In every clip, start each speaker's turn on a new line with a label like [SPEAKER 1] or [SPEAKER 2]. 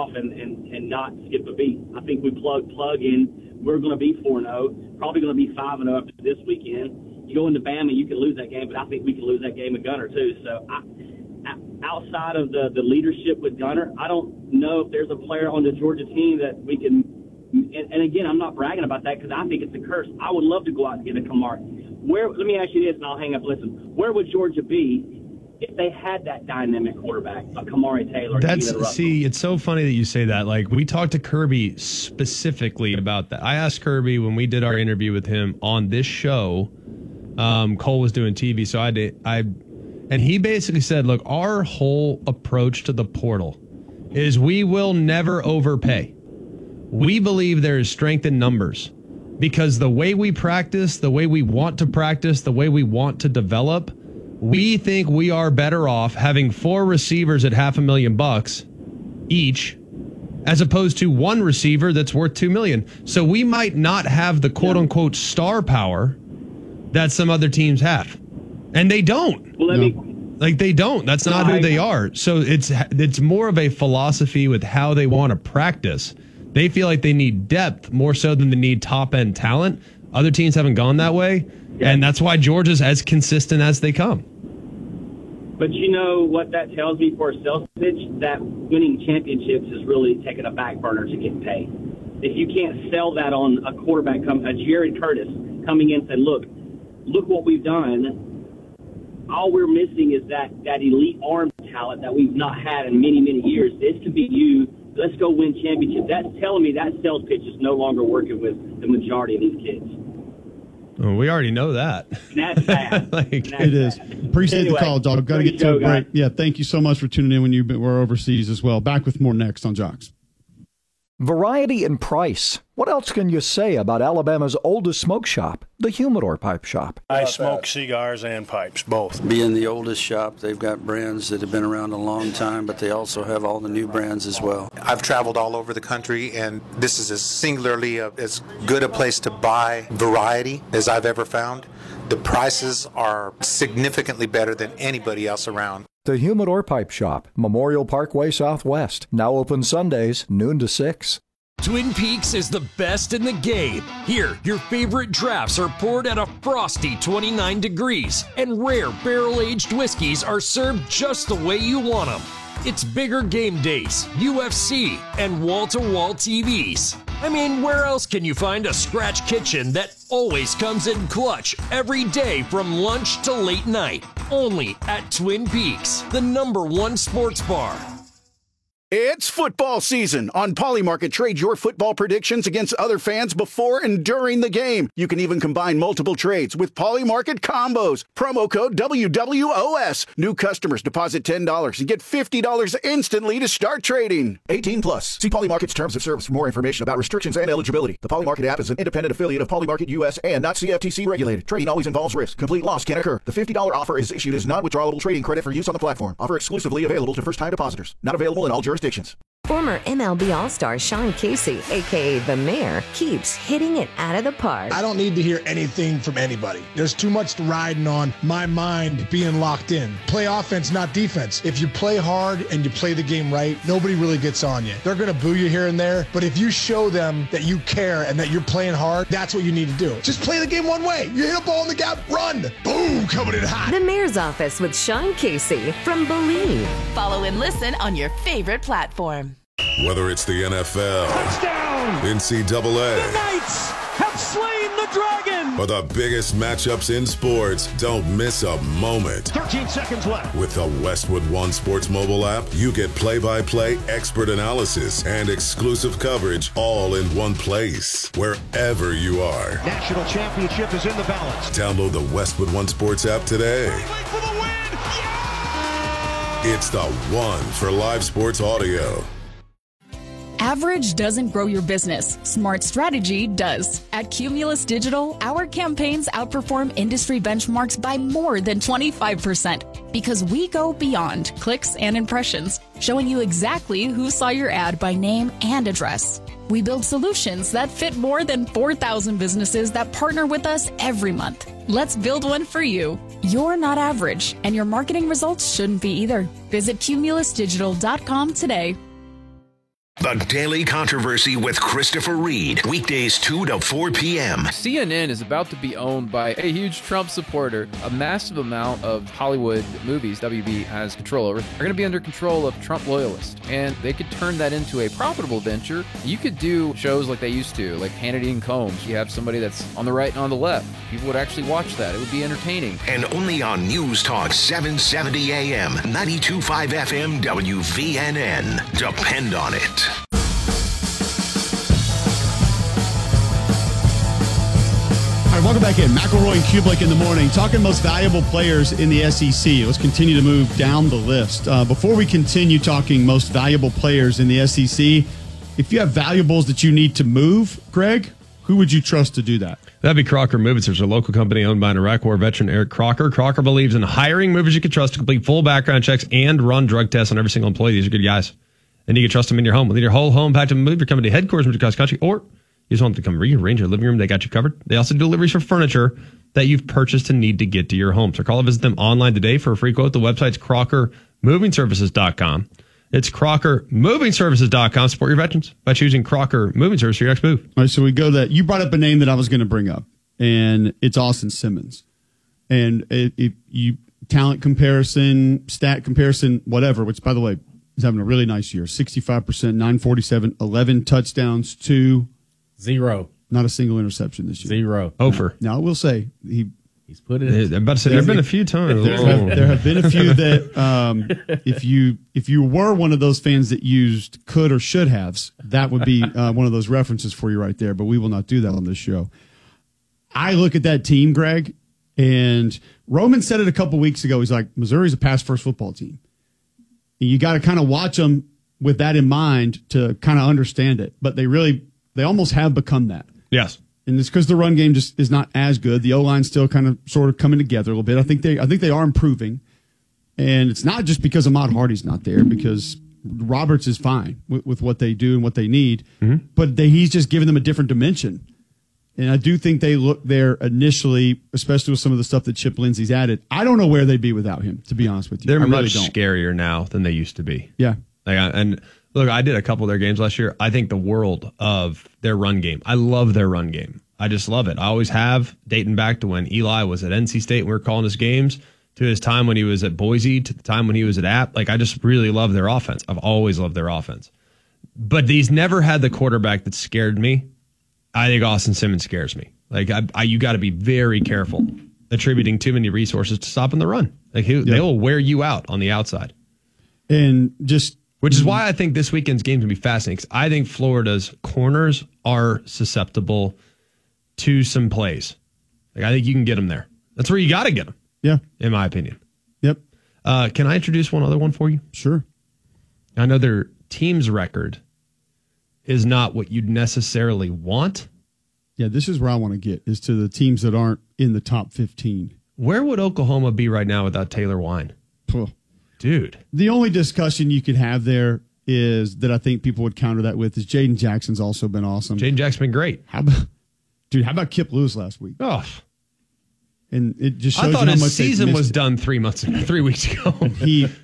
[SPEAKER 1] off and not skip a beat. I think we plug in. We're going to be 4-0, probably going to be 5-0 after this weekend. You go into Bama, you can lose that game, but I think we can lose that game at Gunner too. So outside of the leadership with Gunner, I don't know if there's a player on the Georgia team that we can. And again, I'm not bragging about that because I think it's a curse. I would love to go out and get a Kamari. Let me ask you this, and I'll hang up. Listen, where would Georgia be if they had that dynamic quarterback, a Kamari Taylor?
[SPEAKER 2] It's so funny that you say that. Like, we talked to Kirby specifically about that. I asked Kirby when we did our interview with him on this show. Cole was doing TV, so and he basically said, look, our whole approach to the portal is we will never overpay. We believe there is strength in numbers because the way we practice, the way we want to practice, the way we want to develop, we think we are better off having 4 receivers at $500,000 each as opposed to one receiver that's worth $2 million. So we might not have the quote unquote star power that some other teams have. And they don't.
[SPEAKER 1] Well,
[SPEAKER 2] they don't. That's not who they are. So it's more of a philosophy with how they want to practice. They feel like they need depth more so than they need top-end talent. Other teams haven't gone that way, and that's why Georgia's as consistent as they come.
[SPEAKER 1] But you know what that tells me for a sales pitch? That winning championships is really taking a back burner to get paid. If you can't sell that on a quarterback, a Jared Curtis coming in and saying, look what we've done. All we're missing is that elite arm talent that we've not had in many, many years. This could be you. Let's go win championships. That's telling me that sales pitch is no longer working with the majority of these kids.
[SPEAKER 2] Well, we already know that.
[SPEAKER 1] And that's bad.
[SPEAKER 3] It is. Appreciate the call, dog. Got to get to a break. Yeah, thank you so much for tuning in when you were overseas as well. Back with more next on Jocks.
[SPEAKER 4] Variety and price. What else can you say about Alabama's oldest smoke shop, the Humidor Pipe Shop?
[SPEAKER 5] I smoke cigars and pipes, both.
[SPEAKER 6] Being the oldest shop, they've got brands that have been around a long time, but they also have all the new brands as well.
[SPEAKER 7] I've traveled all over the country, and this is as good a place to buy variety as I've ever found. The prices are significantly better than anybody else around.
[SPEAKER 4] The Humidor Pipe Shop, Memorial Parkway Southwest. Now open Sundays, noon to 6.
[SPEAKER 8] Twin Peaks is the best in the game. Here, your favorite drafts are poured at a frosty 29 degrees, and rare barrel-aged whiskeys are served just the way you want them. It's bigger game days, UFC, and wall-to-wall TVs. I mean, where else can you find a scratch kitchen that always comes in clutch every day from lunch to late night? Only at Twin Peaks, the #1 sports bar.
[SPEAKER 9] It's football season. On Polymarket, trade your football predictions against other fans before and during the game. You can even combine multiple trades with Polymarket combos. Promo code WWOS. New customers deposit $10 and get $50 instantly to start trading. 18 plus. See Polymarket's terms of service for more information about restrictions and eligibility. The Polymarket app is an independent affiliate of Polymarket US and not CFTC regulated. Trading always involves risk. Complete loss can occur. The $50 offer is issued as non-withdrawable trading credit for use on the platform. Offer exclusively available to first-time depositors. Not available in all jurisdictions.
[SPEAKER 10] Former MLB All-Star Sean Casey, a.k.a. The Mayor, keeps hitting it out of the park.
[SPEAKER 11] I don't need to hear anything from anybody. There's too much riding on my mind being locked in. Play offense, not defense. If you play hard and you play the game right, nobody really gets on you. They're going to boo you here and there, but if you show them that you care and that you're playing hard, that's what you need to do. Just play the game one way. You hit a ball in the gap, run. Boom, coming in hot.
[SPEAKER 10] The Mayor's Office with Sean Casey from Believe.
[SPEAKER 12] Follow and listen on your favorite platform.
[SPEAKER 13] Whether it's the NFL,
[SPEAKER 14] touchdown,
[SPEAKER 13] NCAA,
[SPEAKER 14] the Knights have slain the Dragon,
[SPEAKER 13] or the biggest matchups in sports, don't miss a moment.
[SPEAKER 14] 13 seconds left.
[SPEAKER 13] With the Westwood One Sports mobile app, you get play-by-play expert analysis and exclusive coverage all in one place, wherever you are.
[SPEAKER 14] National championship is in the balance.
[SPEAKER 13] Download the Westwood One Sports app today.
[SPEAKER 14] For the win. Yeah!
[SPEAKER 13] It's the one for live sports audio.
[SPEAKER 15] Average doesn't grow your business. Smart strategy does. At Cumulus Digital, our campaigns outperform industry benchmarks by more than 25% because we go beyond clicks and impressions, showing you exactly who saw your ad by name and address. We build solutions that fit more than 4,000 businesses that partner with us every month. Let's build one for you. You're not average, and your marketing results shouldn't be either. Visit cumulusdigital.com today.
[SPEAKER 16] The Daily Controversy with Christopher Reed. Weekdays 2 to 4 p.m.
[SPEAKER 17] CNN is about to be owned by a huge Trump supporter. A massive amount of Hollywood movies WB has control over are going to be under control of Trump loyalists. And they could turn that into a profitable venture. You could do shows like they used to, like Hannity and Combs. You have somebody that's on the right and on the left. People would actually watch that. It would be entertaining.
[SPEAKER 16] And only on News Talk 770 AM, 92.5 FM WVNN. Depend on it.
[SPEAKER 3] All right, welcome back in. McElroy and Kublik in the morning. Talking most valuable players in the SEC. Let's continue to move down the list. Before we continue talking most valuable players in the SEC, if you have valuables that you need to move, Greg, who would you trust to do that?
[SPEAKER 2] That'd be Crocker Movers. There's a local company owned by an Iraq War veteran, Eric Crocker. Crocker believes in hiring movers you can trust to complete full background checks and run drug tests on every single employee. These are good guys. And you can trust them in your home. With your whole home packed and moved, your company headquarters moved across the country, or you just want them to come rearrange your living room, they got you covered. They also do deliveries for furniture that you've purchased and need to get to your home. So call or visit them online today for a free quote. The website's CrockerMovingServices.com. It's CrockerMovingServices.com. Support your veterans by choosing Crocker Moving Service for your next move.
[SPEAKER 3] All right, so we go that. You brought up a name that I was going to bring up, and it's Austin Simmons. And if you talent comparison, stat comparison, whatever, which, by the way, is having a really nice year. 65%, 947, 11 touchdowns, 2.
[SPEAKER 18] 0.
[SPEAKER 3] Not a single interception this year.
[SPEAKER 18] 0.
[SPEAKER 2] Over.
[SPEAKER 3] Now, I will say, he's
[SPEAKER 18] put it.
[SPEAKER 2] I'm about to say, there have been a few times.
[SPEAKER 3] There have been a few that if you were one of those fans that used could or should haves, that would be one of those references for you right there. But we will not do that on this show. I look at that team, Greg, and Roman said it a couple weeks ago. He's like, Missouri's a pass-first football team. And you got to kind of watch them with that in mind to kind of understand it. But they almost have become that.
[SPEAKER 2] Yes.
[SPEAKER 3] And it's because the run game just is not as good. The O-line's still kind of sort of coming together a little bit. I think they are improving. And it's not just because Ahmad Hardy's not there, because Roberts is fine with what they do and what they need. Mm-hmm. But he's just giving them a different dimension. And I do think they look there initially, especially with some of the stuff that Chip Lindsey's added. I don't know where they'd be without him, to be honest with you.
[SPEAKER 2] They're
[SPEAKER 3] really
[SPEAKER 2] much scarier now than they used to be.
[SPEAKER 3] Yeah.
[SPEAKER 2] And look, I did a couple of their games last year. I think the world of their run game. I love their run game. I just love it. I always have, dating back to when Eli was at NC State and we were calling his games, to his time when he was at Boise, to the time when he was at App. Like, I just really love their offense. I've always loved their offense. But he's never had the quarterback that scared me. I think Austin Simmons scares me. Like, you got to be very careful attributing too many resources to stopping the run. Like, they will wear you out on the outside.
[SPEAKER 3] And
[SPEAKER 2] which is why I think this weekend's game can be fascinating. Because I think Florida's corners are susceptible to some plays. Like, I think you can get them there. That's where you got to get them.
[SPEAKER 3] Yeah,
[SPEAKER 2] in my opinion.
[SPEAKER 3] Yep.
[SPEAKER 2] Can I introduce one other one for you?
[SPEAKER 3] Sure.
[SPEAKER 2] I know their team's record is not what you'd necessarily want.
[SPEAKER 3] Yeah, this is where I want to get, is to the teams that aren't in the top 15.
[SPEAKER 2] Where would Oklahoma be right now without Taylor Wine? Dude.
[SPEAKER 3] The only discussion you could have there is that I think people would counter that with is Jaden Jackson's also been awesome.
[SPEAKER 2] Jaden Jackson's been great.
[SPEAKER 3] How about Kip Lewis last week?
[SPEAKER 2] Oh.
[SPEAKER 3] And it just shows
[SPEAKER 2] I thought
[SPEAKER 3] you how
[SPEAKER 2] his
[SPEAKER 3] much
[SPEAKER 2] season was done 3 weeks ago.
[SPEAKER 3] And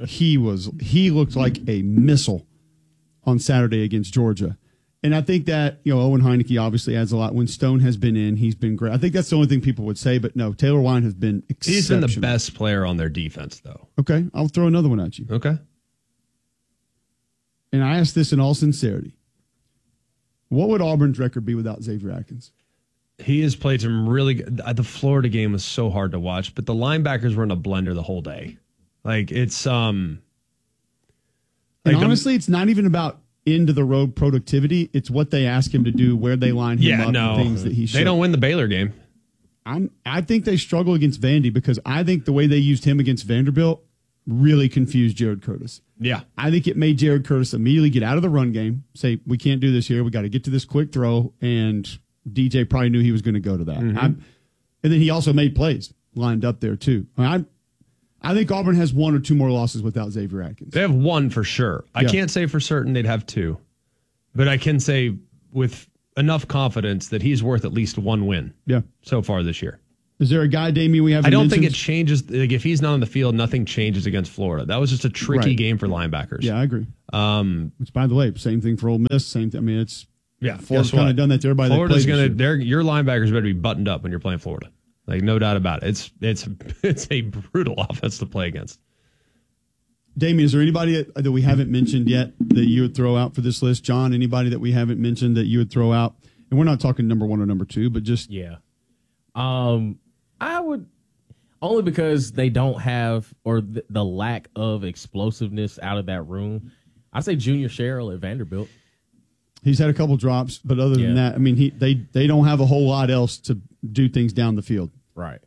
[SPEAKER 3] he looked like a missile on Saturday against Georgia. And I think that, Owen Heineke obviously adds a lot. When Stone has been in, he's been great. I think that's the only thing people would say. But no, Taylor Wine has been exceptional.
[SPEAKER 2] He's been the best player on their defense, though.
[SPEAKER 3] Okay, I'll throw another one at you.
[SPEAKER 2] Okay.
[SPEAKER 3] And I ask this in all sincerity. What would Auburn's record be without Xavier Atkins?
[SPEAKER 2] He has played some really good. The Florida game was so hard to watch, but the linebackers were in a blender the whole day. Like, it's
[SPEAKER 3] and honestly, it's not even about into the road productivity. It's what they ask him to do, where they line him up, and things that he should.
[SPEAKER 2] They don't win the Baylor game.
[SPEAKER 3] I think they struggle against Vandy because I think the way they used him against Vanderbilt really confused Jared Curtis.
[SPEAKER 2] Yeah.
[SPEAKER 3] I think it made Jared Curtis immediately get out of the run game, say, we can't do this here. We got to get to this quick throw, and DJ probably knew he was going to go to that.
[SPEAKER 2] Mm-hmm.
[SPEAKER 3] And then he also made plays lined up there, too. I think Auburn has one or two more losses without Xavier Atkins.
[SPEAKER 2] They have one for sure. I can't say for certain they'd have two, but I can say with enough confidence that he's worth at least one win so far this year.
[SPEAKER 3] Is there a guy, Damien, we haven't
[SPEAKER 2] I don't
[SPEAKER 3] mentioned?
[SPEAKER 2] think it changes. Like, if he's not on the field, nothing changes against Florida. That was just a tricky
[SPEAKER 3] Right.
[SPEAKER 2] game for linebackers.
[SPEAKER 3] Yeah, I agree. Which, by the way, same thing for Ole Miss. Same thing. I mean, it's Florida's kind of done that to everybody.
[SPEAKER 2] Florida's
[SPEAKER 3] going to.
[SPEAKER 2] Your linebackers better be buttoned up when you're playing Florida. Like, no doubt about it. It's a brutal offense to play against.
[SPEAKER 3] Damien, is there anybody that we haven't mentioned yet that you would throw out for this list? John, anybody that we haven't mentioned that you would throw out? And we're not talking number 1 or number 2, but just
[SPEAKER 18] I would, only because they don't have, or the lack of explosiveness out of that room. I say Junior Sherrill at Vanderbilt.
[SPEAKER 3] He's had a couple drops, but other than that, I mean, they don't have a whole lot else to do things down the field.
[SPEAKER 18] Right.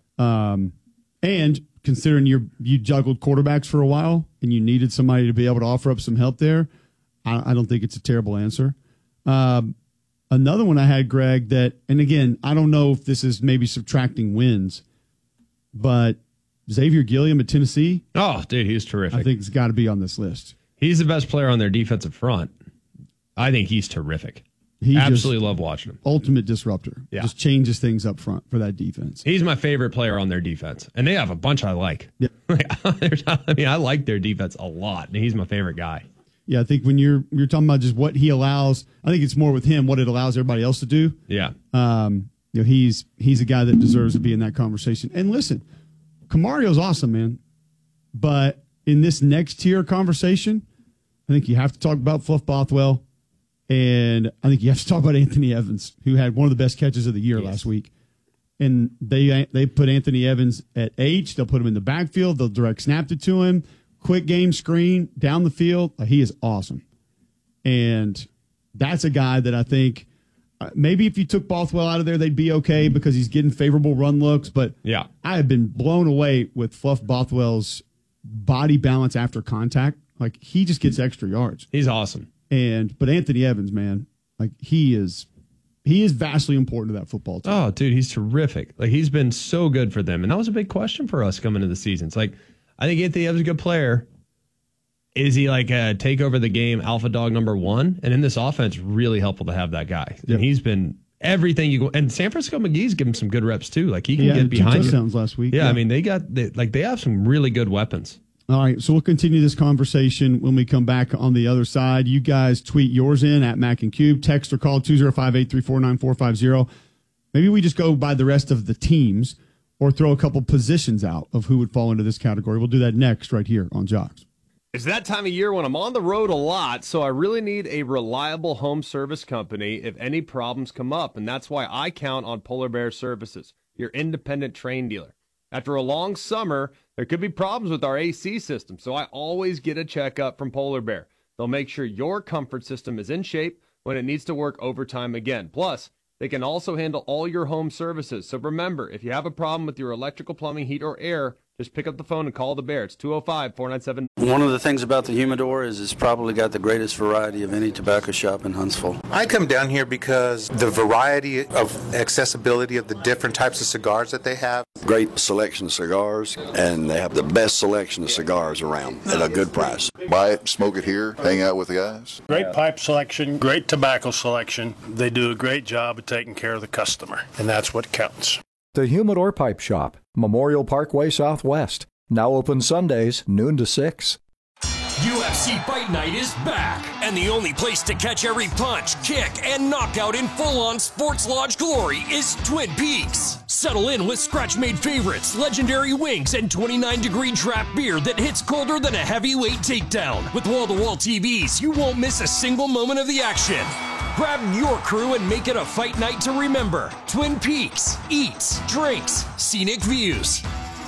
[SPEAKER 3] And considering you juggled quarterbacks for a while and you needed somebody to be able to offer up some help there, I don't think it's a terrible answer. Another one I had, Greg, that, and again, I don't know if this is maybe subtracting wins, but Xavier Gilliam at Tennessee.
[SPEAKER 2] Oh, dude, he's terrific.
[SPEAKER 3] I think he's got to be on this list.
[SPEAKER 2] He's the best player on their defensive front. I think he's terrific. Absolutely love watching him.
[SPEAKER 3] Ultimate disruptor.
[SPEAKER 2] Yeah.
[SPEAKER 3] Just changes things up front for that defense.
[SPEAKER 2] He's my favorite player on their defense. And they have a bunch I like.
[SPEAKER 3] Yeah.
[SPEAKER 2] I like their defense a lot. And he's my favorite guy.
[SPEAKER 3] Yeah, I think when you're talking about just what he allows, I think it's more with him what it allows everybody else to do.
[SPEAKER 2] Yeah.
[SPEAKER 3] He's a guy that deserves to be in that conversation. And listen, Camario's awesome, man. But in this next tier conversation, I think you have to talk about Fluff Bothwell. And I think you have to talk about Anthony Evans, who had one of the best catches of the year last week. And they put Anthony Evans at H. They'll put him in the backfield. They'll direct snap it to him. Quick game screen down the field. He is awesome. And that's a guy that I think maybe if you took Bothwell out of there, they'd be okay because he's getting favorable run looks. But
[SPEAKER 2] yeah,
[SPEAKER 3] I have been blown away with Fluff Bothwell's body balance after contact. Like, he just gets extra yards.
[SPEAKER 2] He's awesome.
[SPEAKER 3] But Anthony Evans, man, like he is vastly important to that football team.
[SPEAKER 2] Oh, dude, he's terrific. Like, he's been so good for them. And that was a big question for us coming into the season. It's like, I think Anthony Evans is a good player. Is he like a take over the game alpha dog number 1? And in this offense, really helpful to have that guy.
[SPEAKER 3] Yep.
[SPEAKER 2] And he's been everything you go. And San Francisco McGee's given some good reps too. Like, he can get behind
[SPEAKER 3] 2 touchdowns last week.
[SPEAKER 2] Yeah, I mean, they have some really good weapons.
[SPEAKER 3] All right, so we'll continue this conversation when we come back on the other side. You guys tweet yours in at Mac and Cube. Text or call 205-834-9450. Maybe we just go by the rest of the teams or throw a couple positions out of who would fall into this category. We'll do that next right here on Jocks.
[SPEAKER 2] It's that time of year when I'm on the road a lot, so I really need a reliable home service company if any problems come up, and that's why I count on Polar Bear Services, your independent train dealer. After a long summer, there could be problems with our AC system, so I always get a checkup from Polar Bear. They'll make sure your comfort system is in shape when it needs to work overtime again. Plus, they can also handle all your home services. So remember, if you have a problem with your electrical, plumbing, heat, or air, just pick up the phone and call the Bear. It's 205-497.
[SPEAKER 6] One of the things about the Humidor is it's probably got the greatest variety of any tobacco shop in Huntsville.
[SPEAKER 7] I come down here because the variety of accessibility of the different types of cigars that they have.
[SPEAKER 19] Great selection of cigars, and they have the best selection of cigars around at a good price.
[SPEAKER 20] Buy it, smoke it here, hang out with the guys.
[SPEAKER 5] Great pipe selection, great tobacco selection. They do a great job of taking care of the customer, and that's what counts.
[SPEAKER 4] The Humidor Pipe Shop, Memorial Parkway Southwest. Now open Sundays, noon to 6.
[SPEAKER 8] UFC Fight Night is back, and the only place to catch every punch, kick, and knockout in full-on Sports Lodge glory is Twin Peaks. Settle in with scratch-made favorites, legendary wings, and 29-degree draft beer that hits colder than a heavyweight takedown. With wall-to-wall TVs, you won't miss a single moment of the action. Grab your crew and make it a fight night to remember. Twin Peaks. Eats, drinks, scenic views.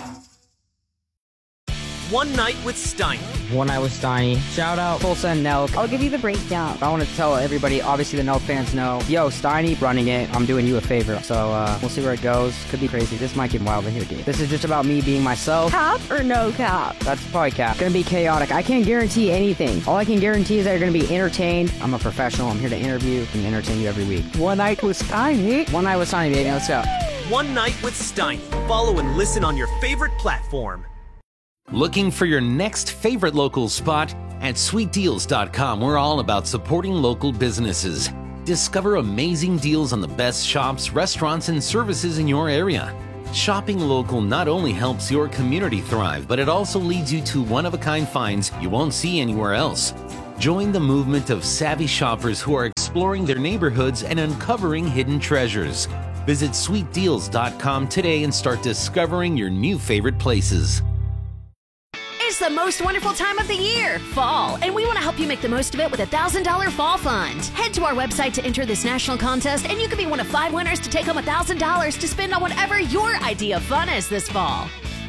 [SPEAKER 21] One Night with Steiny.
[SPEAKER 22] One Night with Steiny. Shout out Tulsa and Nelk.
[SPEAKER 23] I'll give you the breakdown.
[SPEAKER 22] I want to tell everybody, obviously the Nelk fans know, yo, Steiny running it. I'm doing you a favor. So we'll see where it goes. Could be crazy. This might get wild in here, dude. This is just about me being myself.
[SPEAKER 23] Cap or no cap?
[SPEAKER 22] That's probably cap. Gonna be chaotic. I can't guarantee anything. All I can guarantee is that you're gonna be entertained. I'm a professional. I'm here to interview and entertain you every week.
[SPEAKER 23] One Night with Steiny.
[SPEAKER 22] One Night with Steiny, baby. Let's go.
[SPEAKER 21] One Night with Steiny. Follow and listen on your favorite platform.
[SPEAKER 24] Looking for your next favorite local spot? At sweetdeals.com, we're all about supporting local businesses. Discover amazing deals on the best shops, restaurants, and services in your area. Shopping local not only helps your community thrive, but it also leads you to one-of-a-kind finds you won't see anywhere else. Join the movement of savvy shoppers who are exploring their neighborhoods and uncovering hidden treasures. Visit sweetdeals.com today and start discovering your new favorite places.
[SPEAKER 1] It's the most wonderful time of the year, fall, and we want to help you make the most of it with a $1,000 fall fund. Head to our website to enter this national contest, and you could be one of 5 winners to take home $1,000 to spend on whatever your idea of fun is this fall.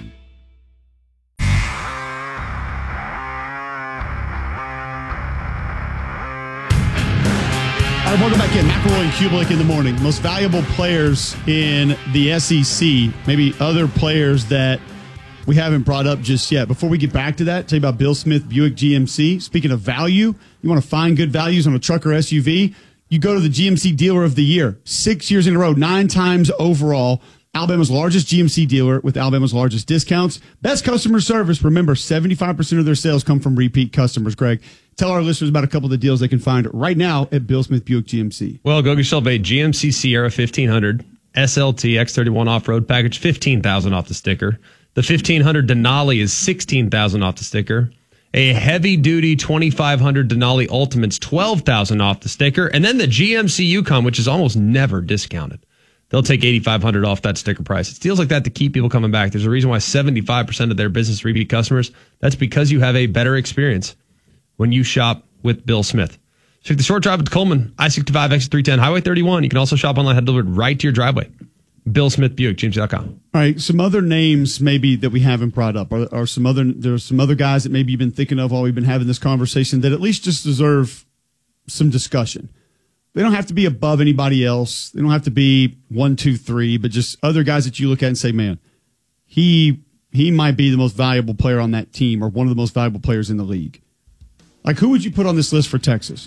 [SPEAKER 3] All right, welcome back in. McElroy and Kubelik in the morning. Most valuable players in the SEC, maybe other players that we haven't brought up just yet. Before we get back to that, tell you about Bill Smith Buick GMC. Speaking of value, you want to find good values on a truck or SUV, you go to the GMC Dealer of the Year. 6 years in a row, 9 times overall. Alabama's largest GMC dealer with Alabama's largest discounts. Best customer service. Remember, 75% of their sales come from repeat customers, Greg. Tell our listeners about a couple of the deals they can find right now at Bill Smith Buick GMC.
[SPEAKER 2] Well, go get yourself a GMC Sierra 1500 SLT X31 off-road package, $15,000 off the sticker. The 1500 Denali is $16,000 off the sticker. A heavy-duty 2500 Denali Ultimate's $12,000 off the sticker. And then the GMC Yukon, which is almost never discounted. They'll take $8,500 off that sticker price. It's deals like that to keep people coming back. There's a reason why 75% of their business repeat customers. That's because you have a better experience when you shop with Bill Smith. Take the short drive to Coleman, I-65, exit 310, Highway 31. You can also shop online, have delivered right to your driveway. Bill Smith Buick, GMC.com.
[SPEAKER 3] All right, some other names maybe that we haven't brought up. There's some other guys that maybe you've been thinking of while we've been having this conversation that at least just deserve some discussion. They don't have to be above anybody else. They don't have to be 1, 2, 3, but just other guys that you look at and say, man, he might be the most valuable player on that team or one of the most valuable players in the league. Like, who would you put on this list for Texas?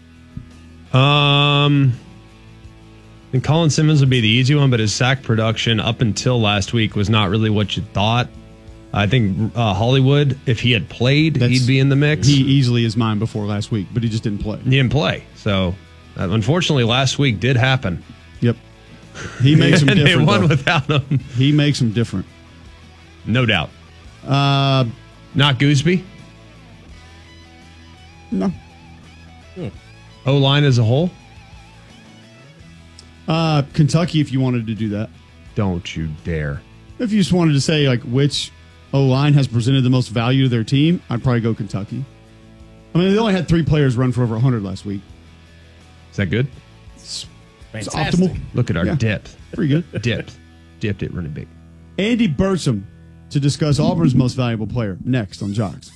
[SPEAKER 2] And Colin Simmons would be the easy one, but his sack production up until last week was not really what you thought. I think Hollywood, if he had played, he'd be in the mix.
[SPEAKER 3] He easily is mine before last week, but he just didn't play.
[SPEAKER 2] He didn't play. So, unfortunately, last week did happen.
[SPEAKER 3] Yep. He makes him different.
[SPEAKER 2] They won
[SPEAKER 3] though.
[SPEAKER 2] without him.
[SPEAKER 3] He makes him different.
[SPEAKER 2] No doubt. Not Gooseby?
[SPEAKER 3] No.
[SPEAKER 2] O-line as a whole?
[SPEAKER 3] Kentucky, if you wanted to do that.
[SPEAKER 2] Don't you dare.
[SPEAKER 3] If you just wanted to say, like, which O-line has presented the most value to their team, I'd probably go Kentucky. I mean, they only had 3 players run for over 100 last week.
[SPEAKER 2] Is that good?
[SPEAKER 3] It's optimal.
[SPEAKER 2] Look at our depth.
[SPEAKER 3] Pretty good.
[SPEAKER 2] Dipped it running big.
[SPEAKER 3] Andy Burcham to discuss Auburn's most valuable player next on Jocks.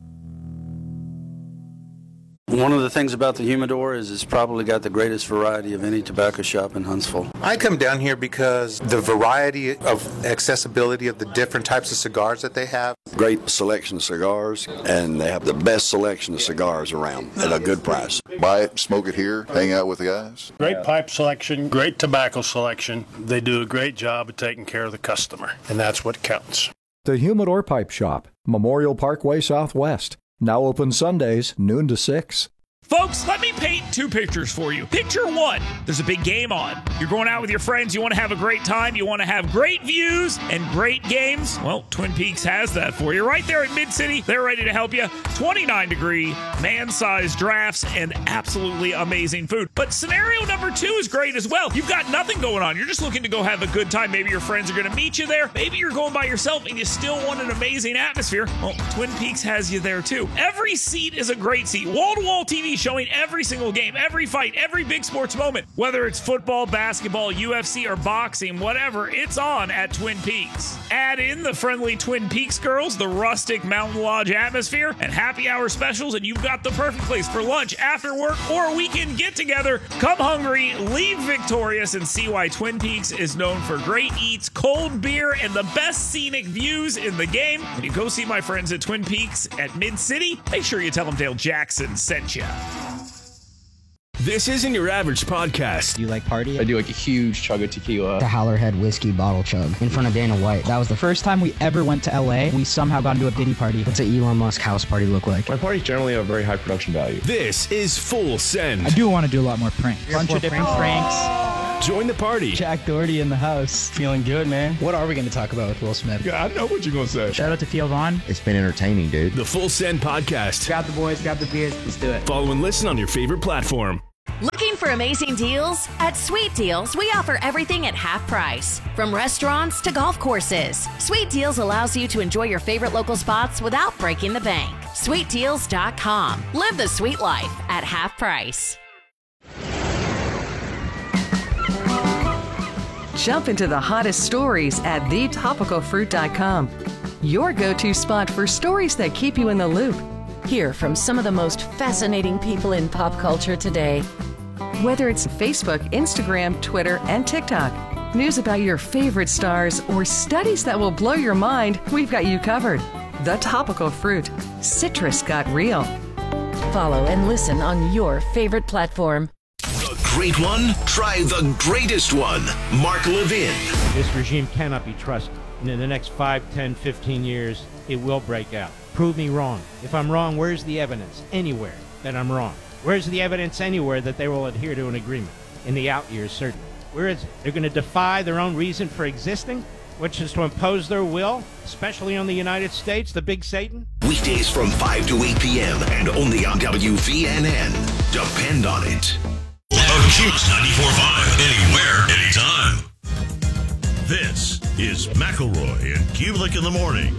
[SPEAKER 6] One of the things about the Humidor is it's probably got the greatest variety of any tobacco shop in Huntsville.
[SPEAKER 7] I come down here because the variety of accessibility of the different types of cigars that they have.
[SPEAKER 19] Great selection of cigars, and they have the best selection of cigars around at a good price.
[SPEAKER 20] Buy it, smoke it here, hang out with the guys.
[SPEAKER 5] Great pipe selection, great tobacco selection. They do a great job of taking care of the customer, and that's what counts.
[SPEAKER 4] The Humidor Pipe Shop, Memorial Parkway Southwest. Now open Sundays, noon to 6.
[SPEAKER 9] Folks, let me paint 2 pictures for you. Picture 1, there's a big game on. You're going out with your friends, you want to have a great time, you want to have great views and great games. Well, Twin Peaks has that for you. Right there in Mid-City, they're ready to help you. 29-degree, man-sized drafts, and absolutely amazing food. But scenario number 2 is great as well. You've got nothing going on. You're just looking to go have a good time. Maybe your friends are going to meet you there. Maybe you're going by yourself and you still want an amazing atmosphere. Well, Twin Peaks has you there too. Every seat is a great seat. Wall-to-wall TV showing every single game, every fight, every big sports moment. Whether it's football, basketball, UFC, or boxing, whatever, it's on at Twin Peaks. Add in the friendly Twin Peaks girls, the rustic Mountain Lodge atmosphere, and happy hour specials, and you've got the perfect place for lunch, after work, or a weekend get-together. Come hungry, leave victorious, and see why Twin Peaks is known for great eats, cold beer, and the best scenic views in the game. When you go see my friends at Twin Peaks at Mid-City, make sure you tell them Dale Jackson sent you.
[SPEAKER 10] This isn't your average podcast.
[SPEAKER 11] Do you like party?
[SPEAKER 25] I do like a huge chug of tequila.
[SPEAKER 11] The Howlerhead whiskey bottle chug in front of Dana White. That was the first time we ever went to LA. We somehow got into a Diddy party. What's an Elon Musk house party look like?
[SPEAKER 10] My parties generally have very high production value. This is Full Send.
[SPEAKER 11] I do want to do a lot more pranks. Bunch of different pranks.
[SPEAKER 10] Join the party.
[SPEAKER 11] Jack Doherty in the house. Feeling good, man. What are we going to talk about with Will Smith?
[SPEAKER 10] Yeah, I know what you're going to say.
[SPEAKER 11] Shout out to Theo Vaughn.
[SPEAKER 12] It's been entertaining, dude.
[SPEAKER 10] The Full Send Podcast.
[SPEAKER 11] Grab the boys, grab the beers. Let's do it.
[SPEAKER 10] Follow and listen on your favorite platform.
[SPEAKER 1] Looking for amazing deals? At Sweet Deals, we offer everything at half price. From restaurants to golf courses, Sweet Deals allows you to enjoy your favorite local spots without breaking the bank. SweetDeals.com. Live the sweet life at half price.
[SPEAKER 13] Jump into the hottest stories at thetopicalfruit.com. Your go-to spot for stories that keep you in the loop. Hear from some of the most fascinating people in pop culture today. Whether it's Facebook, Instagram, Twitter, and TikTok, news about your favorite stars, or studies that will blow your mind, we've got you covered. The Topical Fruit. Citrus got real. Follow and listen on your favorite platform.
[SPEAKER 16] The great one? Try the greatest one. Mark Levin.
[SPEAKER 14] This regime cannot be trusted. And in the next 5, 10, 15 years, it will break out. Prove me wrong. If I'm wrong, where's the evidence? Anywhere that I'm wrong. Where's the evidence anywhere that they will adhere to an agreement? In the out years, certainly. Where is it? They're going to defy their own reason for existing, which is to impose their will, especially on the United States, the big Satan?
[SPEAKER 16] Weekdays from 5 to 8 p.m. and only on WVNN. Depend on it.
[SPEAKER 15] Juice 94.5, anywhere, anytime. This is McElroy and Kubelik in the morning.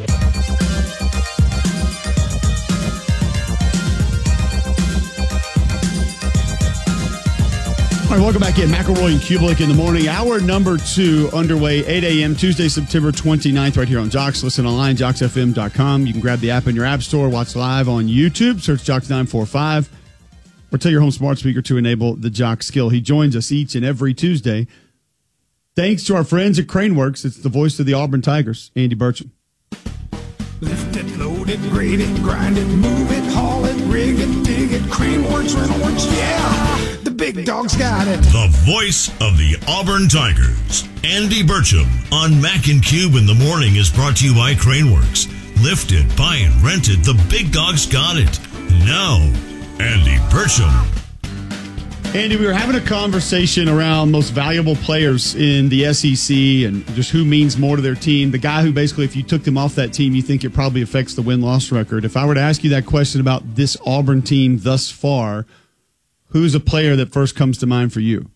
[SPEAKER 3] All right, welcome back in. McElroy and Kubelik in the morning. Hour number 2 underway, 8 a.m. Tuesday, September 29th, right here on Jocks. Listen online, JocksFM.com. You can grab the app in your app store, watch live on YouTube, search Jocks945, or tell your home smart speaker to enable the Jock skill. He joins us each and every Tuesday. Thanks to our friends at Craneworks, it's the voice of the Auburn Tigers, Andy Burcham.
[SPEAKER 17] Lift it, load it, grade it, grind it, move it, haul it, rig it, dig it, Craneworks, Rentalworks, yeah! The big dog's got it.
[SPEAKER 15] The voice of the Auburn Tigers, Andy Burcham, on Mac and Cube in the morning is brought to you by Craneworks. Lifted, buy and rented, the big dog's got it. Now, Andy Burcham.
[SPEAKER 3] Andy, we were having a conversation around most valuable players in the SEC and just who means more to their team. The guy who basically, if you took them off that team, you think it probably affects the win-loss record. If I were to ask you that question about this Auburn team thus far, who's a player that first comes to mind for you?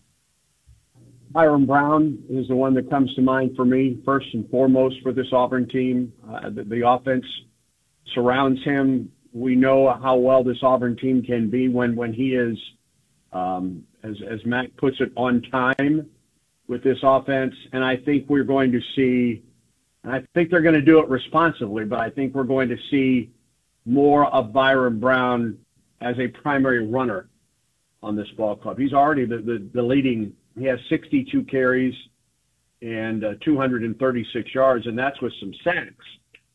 [SPEAKER 26] Byron Brown is the one that comes to mind for me, first and foremost for this Auburn team. The offense surrounds him. We know how well this Auburn team can be when he is, as Mac puts it, on time with this offense. And I think we're going to see, and I think they're going to do it responsibly, but I think we're going to see more of Byron Brown as a primary runner on this ball club. He's already the leading. He has 62 carries and 236 yards, and that's with some sacks.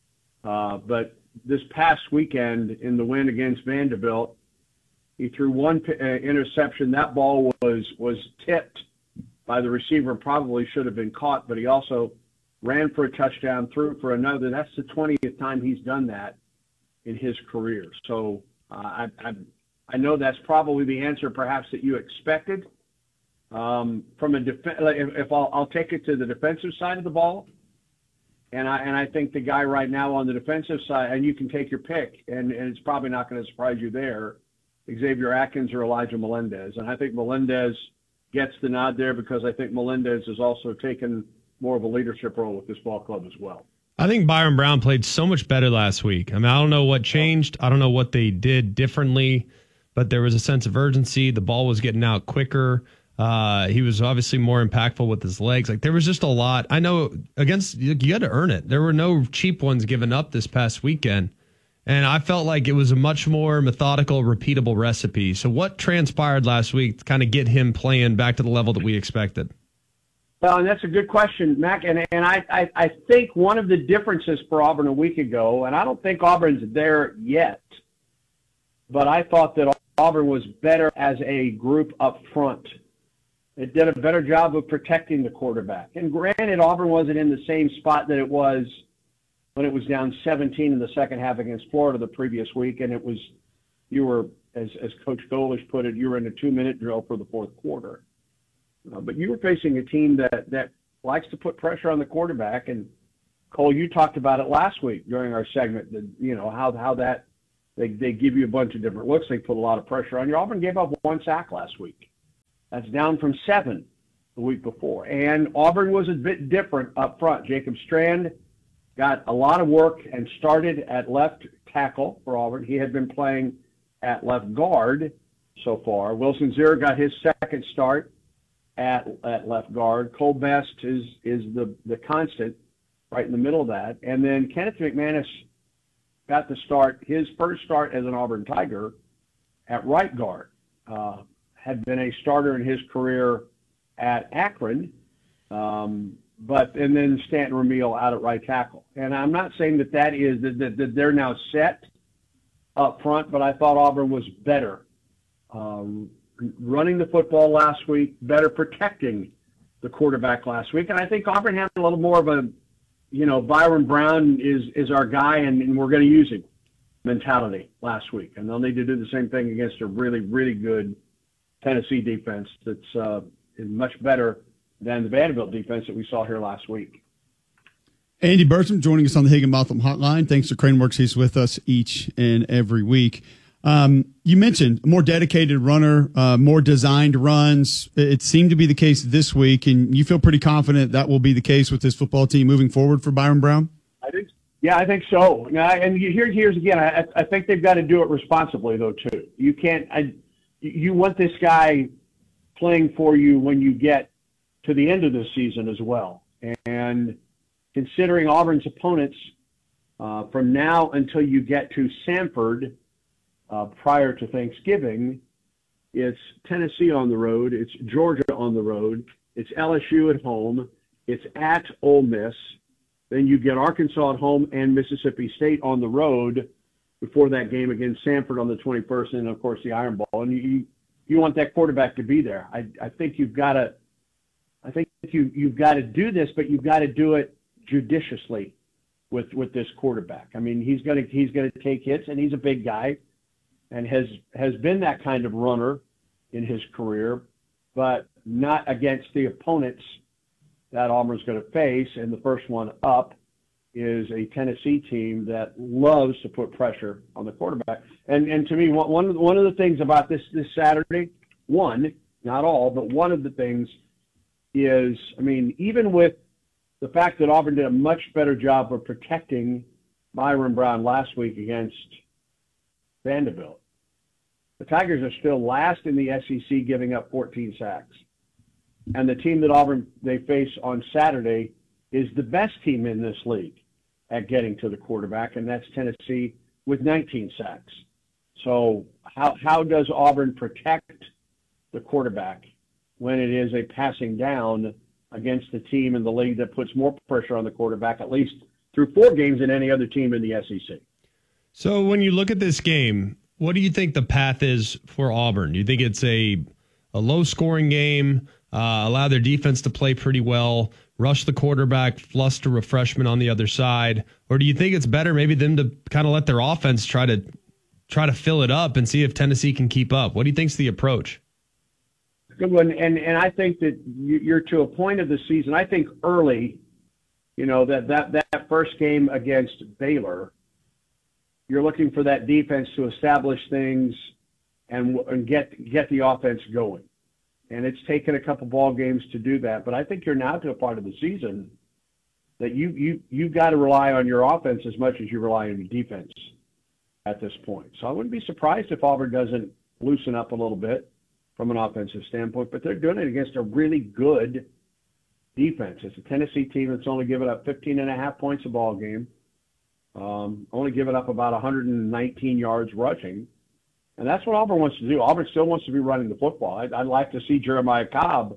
[SPEAKER 26] But this past weekend in the win against Vanderbilt, he threw one interception. That ball was tipped by the receiver and probably should have been caught, but he also ran for a touchdown, threw for another. That's the 20th time he's done that in his career. So I know that's probably the answer perhaps that you expected. From a if I'll take it to the defensive side of the ball, and I think the guy right now on the defensive side, and you can take your pick, and it's probably not going to surprise you there, Xavier Atkins or Elijah Melendez. And I think Melendez gets the nod there because I think Melendez has also taken more of a leadership role with this ball club as well.
[SPEAKER 2] I think Byron Brown played so much better last week. I mean, I don't know what changed. I don't know what they did differently, but there was a sense of urgency. The ball was getting out quicker. He was obviously more impactful with his legs. Like, there was just a lot. I know you got to earn it. There were no cheap ones given up this past weekend. And I felt like it was a much more methodical, repeatable recipe. So what transpired last week to kind of get him playing back to the level that we expected?
[SPEAKER 26] Well, and that's a good question, Mac. And I think one of the differences for Auburn a week ago, and I don't think Auburn's there yet, but I thought that Auburn was better as a group up front. It did a better job of protecting the quarterback. And granted, Auburn wasn't in the same spot that it was when it was down 17 in the second half against Florida the previous week, and you were, as Coach Golish put it, you were in a 2-minute drill for the fourth quarter. But you were facing a team that likes to put pressure on the quarterback. And Cole, you talked about it last week during our segment, how that they give you a bunch of different looks. They put a lot of pressure on you. Auburn gave up 1 sack last week. That's down from 7 the week before. And Auburn was a bit different up front. Jacob Strand got a lot of work and started at left tackle for Auburn. He had been playing at left guard so far. Wilson Zira got his second start at left guard. Cole Best is the constant right in the middle of that. And then Kenneth McManus got to start his first start as an Auburn Tiger at right guard. Had been a starter in his career at Akron, and then Stanton Ramil out at right tackle. And I'm not saying that they're now set up front, but I thought Auburn was better running the football last week, better protecting the quarterback last week. And I think Auburn had a little more of a, Byron Brown is our guy and we're going to use him mentality last week. And they'll need to do the same thing against a really, really good Tennessee defense that's is much better than the Vanderbilt defense that we saw here last week.
[SPEAKER 3] Andy Burcham joining us on the Higginbotham Hotline. Thanks to Craneworks. He's with us each and every week. You mentioned a more dedicated runner, more designed runs. It seemed to be the case this week, and you feel pretty confident that will be the case with this football team moving forward for Byron Brown?
[SPEAKER 26] I think so. And here's again, I think they've got to do it responsibly, though, too. You can't you want this guy playing for you when you get to the end of the season as well. And considering Auburn's opponents from now until you get to Samford prior to Thanksgiving, it's Tennessee on the road, it's Georgia on the road, it's LSU at home, it's at Ole Miss, then you get Arkansas at home and Mississippi State on the road before that game against Samford on the 21st, and of course the Iron Bowl. And you want that quarterback to be there. I think you've got to. I think you've got to do this, but you've got to do it judiciously with this quarterback. I mean, he's going to take hits, and he's a big guy, and has been that kind of runner in his career, but not against the opponents that Auburn's going to face. And the first one up is a Tennessee team that loves to put pressure on the quarterback. And to me, one of the things about this Saturday, not all, but one of the things is, I mean, even with the fact that Auburn did a much better job of protecting Byron Brown last week against Vanderbilt, the Tigers are still last in the SEC, giving up 14 sacks. And the team that Auburn they face on Saturday is the best team in this league at getting to the quarterback, and that's Tennessee with 19 sacks. So how does Auburn protect the quarterback when it is a passing down against the team in the league that puts more pressure on the quarterback, at least through 4 games, than any other team in the SEC?
[SPEAKER 2] So when you look at this game, what do you think the path is for Auburn? Do you think it's a low-scoring game, allow their defense to play pretty well, rush the quarterback, fluster refreshment on the other side? Or do you think it's better maybe them to kind of let their offense try to fill it up and see if Tennessee can keep up? What do you think's the approach?
[SPEAKER 26] Good one. And I think that you're to a point of the season. I think early, that first game against Baylor, you're looking for that defense to establish things and get the offense going. And it's taken a couple ball games to do that. But I think you're now to a part of the season that you've got to rely on your offense as much as you rely on your defense at this point. So I wouldn't be surprised if Auburn doesn't loosen up a little bit from an offensive standpoint. But they're doing it against a really good defense. It's a Tennessee team that's only given up 15.5 points a ball game, only given up about 119 yards rushing. And that's what Auburn wants to do. Auburn still wants to be running the football. I'd like to see Jeremiah Cobb,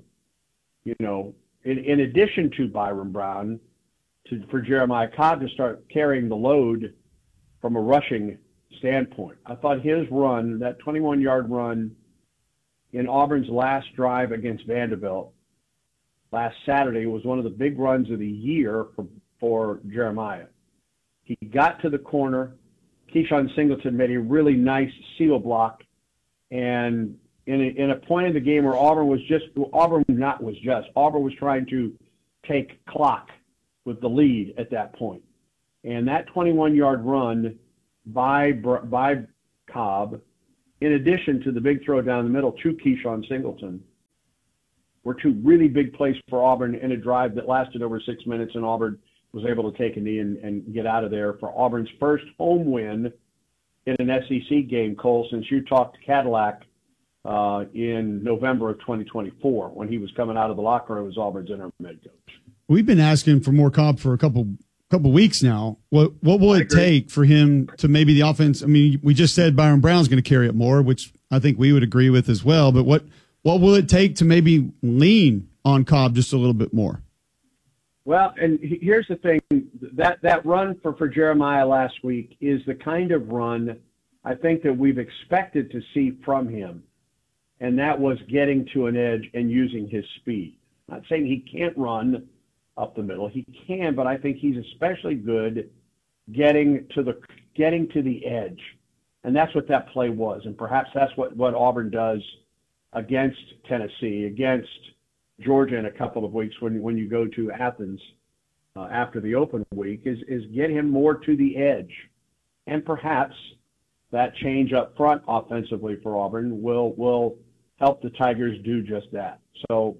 [SPEAKER 26] in addition to Byron Brown, for Jeremiah Cobb to start carrying the load from a rushing standpoint. I thought his run, that 21-yard run in Auburn's last drive against Vanderbilt last Saturday, was one of the big runs of the year for Jeremiah. He got to the corner. Keyshawn Singleton made a really nice seal block and in a point of the game where Auburn was trying to take clock with the lead at that point. And that 21-yard run by Cobb, in addition to the big throw down the middle to Keyshawn Singleton, were two really big plays for Auburn in a drive that lasted over 6 minutes, and Auburn was able to take a knee and get out of there for Auburn's first home win in an SEC game, Cole, since you talked to Cadillac in November of 2024 when he was coming out of the locker room as Auburn's interim head coach.
[SPEAKER 3] We've been asking for more Cobb for a couple weeks now. What will it take for him to maybe the offense? I mean, we just said Byron Brown's going to carry it more, which I think we would agree with as well. But what will it take to maybe lean on Cobb just a little bit more?
[SPEAKER 26] Well, and here's the thing, that run for Jeremiah last week is the kind of run I think that we've expected to see from him, and that was getting to an edge and using his speed. I'm not saying he can't run up the middle. He can, but I think he's especially good getting to the edge. And that's what that play was. And perhaps that's what Auburn does against Tennessee, against Georgia in a couple of weeks when you go to Athens after the open week, is get him more to the edge. And perhaps that change up front offensively for Auburn will help the Tigers do just that. So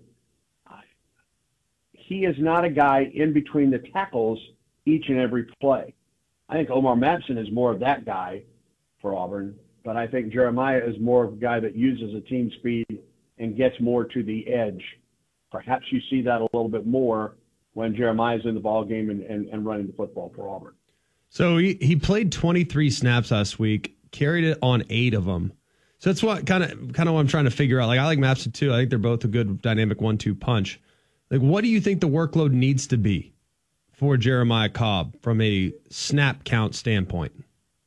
[SPEAKER 26] he is not a guy in between the tackles each and every play. I think Omar Mapson is more of that guy for Auburn, but I think Jeremiah is more of a guy that uses a team speed and gets more to the edge. Perhaps you see that a little bit more when Jeremiah's in the ball game and running the football for Auburn.
[SPEAKER 2] So he played 23 snaps last week, carried it on 8 of them. So that's what kind of what I'm trying to figure out. Like, I like Mapson too. I think they're both a good dynamic 1-2 punch. Like, what do you think the workload needs to be for Jeremiah Cobb from a snap count standpoint?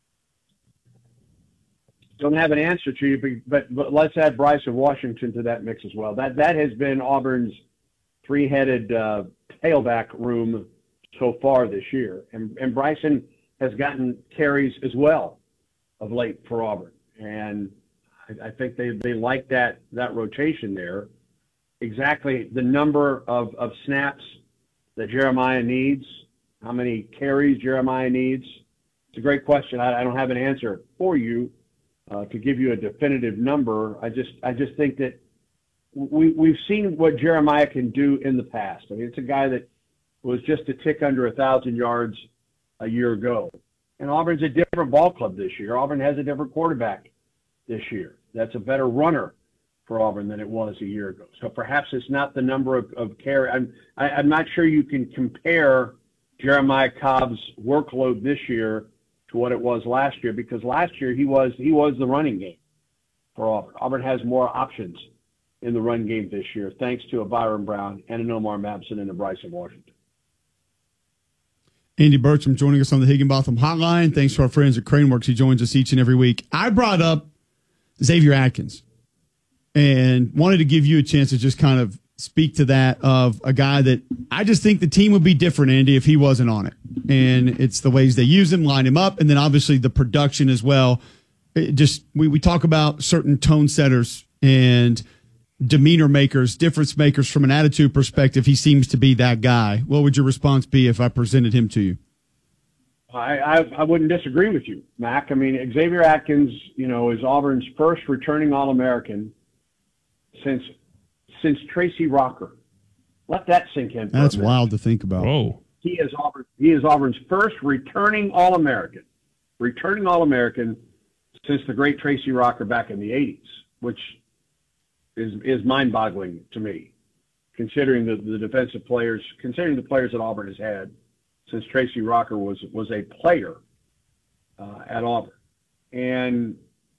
[SPEAKER 26] Don't have an answer to you, but let's add Bryson Washington to that mix as well. That has been Auburn's three-headed tailback room so far this year, and Bryson has gotten carries as well of late for Auburn, and I think they like that rotation there. Exactly the number of snaps that Jeremiah needs, how many carries Jeremiah needs. It's a great question. I don't have an answer for you to give you a definitive number. I just think that we've seen what Jeremiah can do in the past. I mean, it's a guy that was just a tick under 1,000 yards a year ago. And Auburn's a different ball club this year. Auburn has a different quarterback this year. That's a better runner for Auburn than it was a year ago. So perhaps it's not the number of carry. I'm not sure you can compare Jeremiah Cobb's workload this year to what it was last year, because last year he was the running game for Auburn. Auburn has more options in the run game this year, thanks to a Byron Brown and an Omar Mapson and a Bryson Washington.
[SPEAKER 3] Andy Burcham joining us on the Higginbotham Hotline. Thanks to our friends at Craneworks. He joins us each and every week. I brought up Xavier Atkins and wanted to give you a chance to just kind of speak to that, of a guy that I just think the team would be different, Andy, if he wasn't on it. And it's the ways they use him, line him up, and then obviously the production as well. We talk about certain tone setters and demeanor makers, difference makers from an attitude perspective. He seems to be that guy. What would your response be if I presented him to you?
[SPEAKER 26] I wouldn't disagree with you, Mac. I mean, Xavier Atkins, is Auburn's first returning All-American since Tracy Rocker. Let that sink in.
[SPEAKER 3] That's wild to think about.
[SPEAKER 2] Whoa.
[SPEAKER 26] He is Auburn's first returning All-American since the great Tracy Rocker back in the 80s, which is mind-boggling to me, considering the defensive players, considering the players that Auburn has had since Tracy Rocker was a player at Auburn. And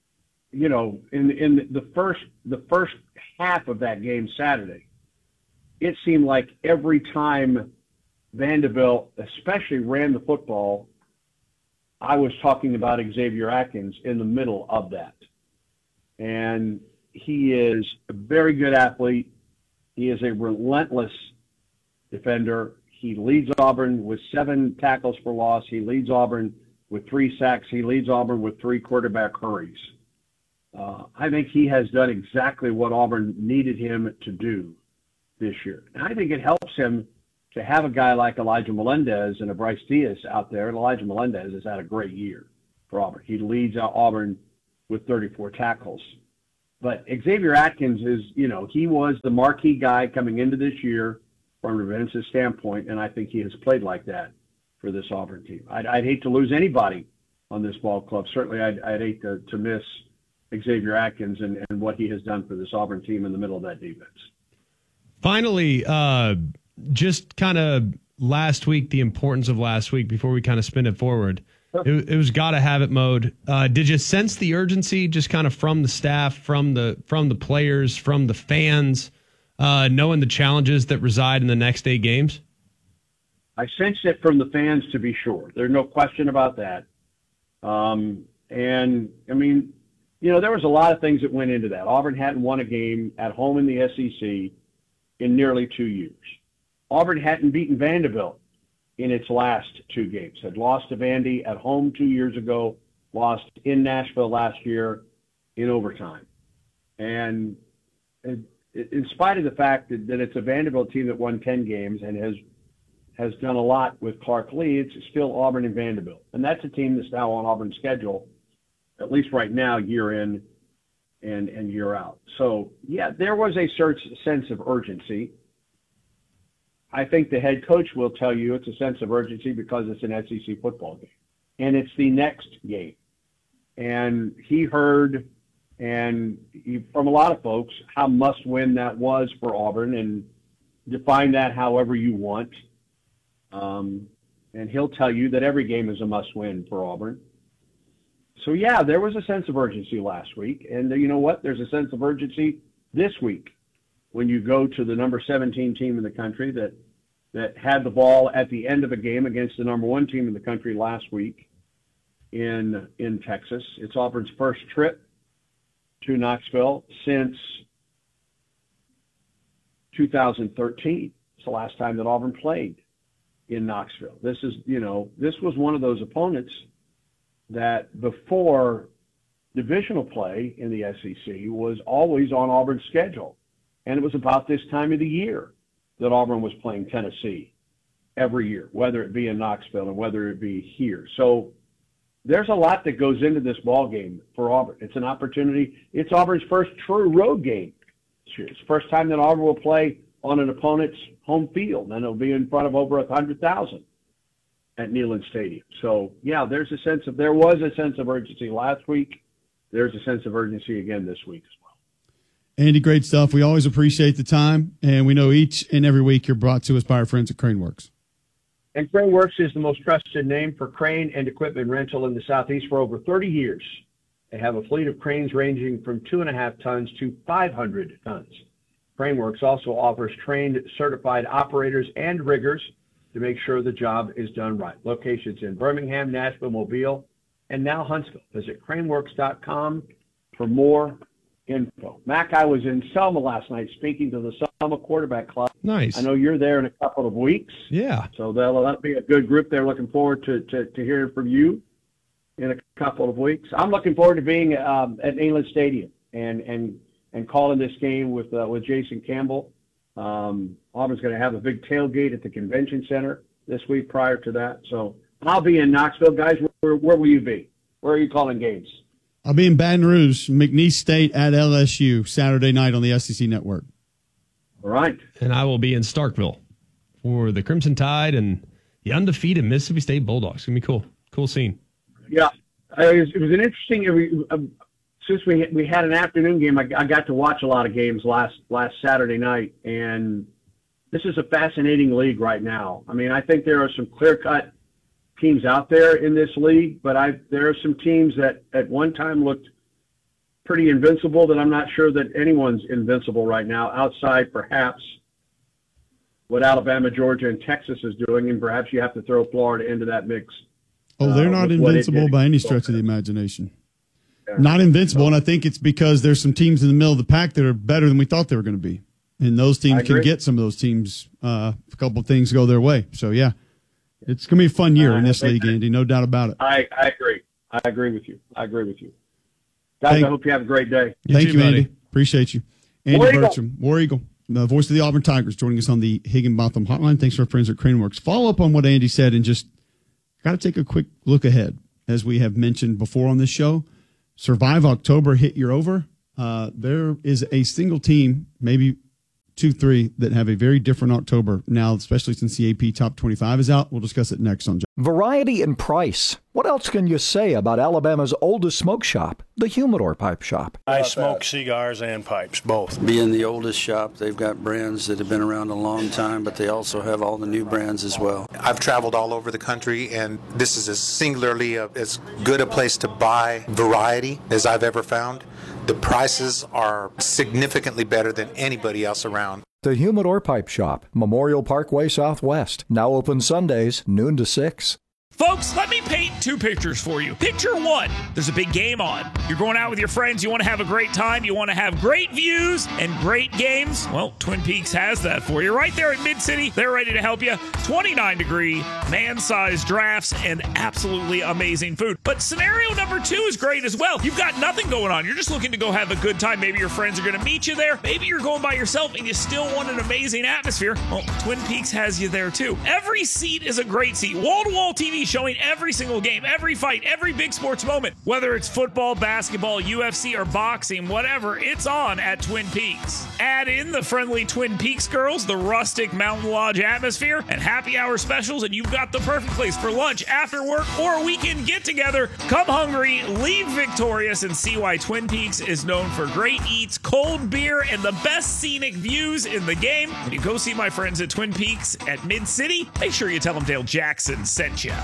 [SPEAKER 26] in the first half of that game Saturday, it seemed like every time Vanderbilt especially ran the football, I was talking about Xavier Atkins in the middle of that. And he is a very good athlete. He is a relentless defender. He leads Auburn with 7 tackles for loss. He leads Auburn with 3 sacks. He leads Auburn with 3 quarterback hurries. I think he has done exactly what Auburn needed him to do this year. And I think it helps him to have a guy like Elijah Melendez and a Bryce Diaz out there. And Elijah Melendez has had a great year for Auburn. He leads Auburn with 34 tackles. But Xavier Atkins is, he was the marquee guy coming into this year from Vince's standpoint, and I think he has played like that for this Auburn team. I'd hate to lose anybody on this ball club. Certainly I'd hate to miss Xavier Atkins and what he has done for this Auburn team in the middle of that defense.
[SPEAKER 2] Finally, just kind of last week, the importance of last week before we kind of spin it forward. It was gotta have it mode. Did you sense the urgency just kind of from the staff, from the players, from the fans, knowing the challenges that reside in the next 8 games?
[SPEAKER 26] I sensed it from the fans, to be sure. There's no question about that. And I mean, there was a lot of things that went into that. Auburn hadn't won a game at home in the SEC in nearly 2 years. Auburn hadn't beaten Vanderbilt in its last 2 games. Had lost to Vandy at home 2 years ago, lost in Nashville last year in overtime. And in spite of the fact that it's a Vanderbilt team that won 10 games and has done a lot with Clark Lee, it's still Auburn and Vanderbilt. And that's a team that's now on Auburn's schedule, at least right now, year in and year out. So, yeah, there was a sense of urgency. I think the head coach will tell you it's a sense of urgency because it's an SEC football game. And it's the next game. And he heard from a lot of folks how must-win that was for Auburn, and define that however you want. And he'll tell you that every game is a must-win for Auburn. So, yeah, there was a sense of urgency last week. And you know what? There's a sense of urgency this week when you go to the number 17 team in the country that had the ball at the end of a game against the number 1 team in the country last week in Texas. It's Auburn's first trip to Knoxville since 2013. It's the last time that Auburn played in Knoxville. This was one of those opponents that before divisional play in the SEC was always on Auburn's schedule. And it was about this time of the year that Auburn was playing Tennessee every year, whether it be in Knoxville and whether it be here. So there's a lot that goes into this ball game for Auburn. It's an opportunity. It's Auburn's first true road game. It's the first time that Auburn will play on an opponent's home field, and it'll be in front of over 100,000 at Neyland Stadium. So, yeah, there was a sense of urgency last week. There's a sense of urgency again this week as well.
[SPEAKER 3] Andy, great stuff. We always appreciate the time, and we know each and every week you're brought to us by our friends at CraneWorks.
[SPEAKER 26] And CraneWorks is the most trusted name for crane and equipment rental in the Southeast for over 30 years. They have a fleet of cranes ranging from 2.5 tons to 500 tons. CraneWorks also offers trained, certified operators and riggers to make sure the job is done right. Locations in Birmingham, Nashville, Mobile, and now Huntsville. Visit craneworks.com for more info. Mac, I was in Selma last night speaking to the Selma Quarterback Club.
[SPEAKER 2] Nice.
[SPEAKER 26] I know you're there in a couple of weeks.
[SPEAKER 2] Yeah.
[SPEAKER 26] So that'll be a good group there. Looking forward to hearing from you in a couple of weeks. I'm looking forward to being at Neyland Stadium and calling this game with Jason Campbell. Auburn's going to have a big tailgate at the convention center this week prior to that. So I'll be in Knoxville. Guys, where will you be? Where are you calling games?
[SPEAKER 3] I'll be in Baton Rouge, McNeese State at LSU, Saturday night on the SEC Network.
[SPEAKER 26] All right.
[SPEAKER 2] And I will be in Starkville for the Crimson Tide and the undefeated Mississippi State Bulldogs. It's going to be cool. Cool scene.
[SPEAKER 26] Yeah. It was an interesting since we had an afternoon game, I got to watch a lot of games last Saturday night, and this is a fascinating league right now. I mean, I think there are some clear-cut teams out there in this league, but there are some teams that at one time looked pretty invincible that I'm not sure that anyone's invincible right now, outside perhaps what Alabama, Georgia, and Texas is doing, and perhaps you have to throw Florida into that mix.
[SPEAKER 3] Oh, they're not invincible by any stretch of the imagination. Not invincible, and I think it's because there's some teams in the middle of the pack that are better than we thought they were going to be. And those teams can get some of those teams, a couple of things go their way. So, yeah, it's going to be a fun year in this league, Andy, no doubt about it.
[SPEAKER 26] I agree. I agree with you. Guys, I hope you have a great day.
[SPEAKER 3] Thank you,
[SPEAKER 2] buddy.
[SPEAKER 3] Andy. Appreciate you. Andy
[SPEAKER 26] War Eagle.
[SPEAKER 3] Burcham, War Eagle, the voice of the Auburn Tigers, joining us on the Higginbotham Hotline. Thanks to our friends at Craneworks. Follow up on what Andy said and just got to take a quick look ahead. As we have mentioned before on this show, Survive October, hit your over. There is a single team, maybe 2-3, that have a very different October now, especially since the AP Top 25 is out. We'll discuss it next on
[SPEAKER 4] Variety and price. What else can you say about Alabama's oldest smoke shop, the Humidor Pipe Shop?
[SPEAKER 5] I smoke cigars and pipes, both.
[SPEAKER 6] Being the oldest shop, they've got brands that have been around a long time, but they also have all the new brands as well.
[SPEAKER 7] I've traveled all over the country, and this is as singularly as good a place to buy variety as I've ever found. The prices are significantly better than anybody else around.
[SPEAKER 4] The Humidor Pipe Shop, Memorial Parkway Southwest. Now open Sundays, noon to 6.
[SPEAKER 9] Folks, let me paint two pictures for you. Picture one, there's a big game on. You're going out with your friends, you want to have a great time, you want to have great views and great games. Well, Twin Peaks has that for you. Right there at Mid-City, they're ready to help you. 29-degree, man-sized drafts, and absolutely amazing food. But scenario number two is great as well. You've got nothing going on. You're just looking to go have a good time. Maybe your friends are going to meet you there. Maybe you're going by yourself and you still want an amazing atmosphere. Well, Twin Peaks has you there too. Every seat is a great seat. Wall-to-wall TV showing every single game, every fight, every big sports moment. Whether it's football, basketball, UFC, or boxing, whatever, it's on at Twin Peaks. Add in the friendly Twin Peaks girls, the rustic Mountain Lodge atmosphere, and happy hour specials, and you've got the perfect place for lunch, after work, or a weekend get-together. Come hungry, leave victorious, and see why Twin Peaks is known for great eats, cold beer, and the best scenic views in the game. When you go see my friends at Twin Peaks at Mid-City, make sure you tell them Dale Jackson sent you.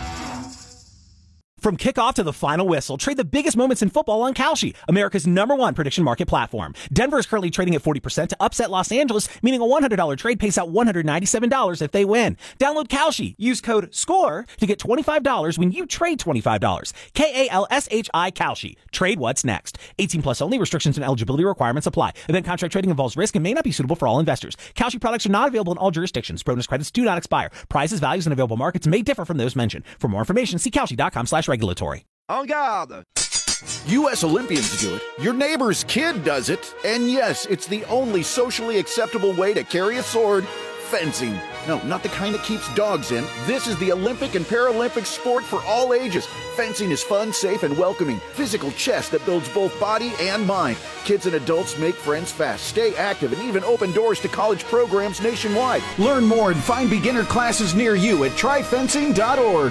[SPEAKER 8] From kickoff to the final whistle, trade the biggest moments in football on Kalshi, America's #1 prediction market platform. Denver is currently trading at 40% to upset Los Angeles, meaning a $100 trade pays out $197 if they win. Download Kalshi. Use code SCORE to get $25 when you trade $25. KALSHI Kalshi. Trade what's next. 18 plus only. Restrictions and eligibility requirements apply. Event contract trading involves risk and may not be suitable for all investors. Kalshi products are not available in all jurisdictions. Bonus credits do not expire. Prices, values, and available markets may differ from those mentioned. For more information, see Kalshi.com/regulatory.
[SPEAKER 12] En garde! U.S. Olympians do it, your neighbor's kid does it, and yes, it's the only socially acceptable way to carry a sword, fencing. No, not the kind that keeps dogs in. This is the Olympic and Paralympic sport for all ages. Fencing is fun, safe, and welcoming. Physical chess that builds both body and mind. Kids and adults make friends fast, stay active, and even open doors to college programs nationwide. Learn more and find beginner classes near you at tryfencing.org.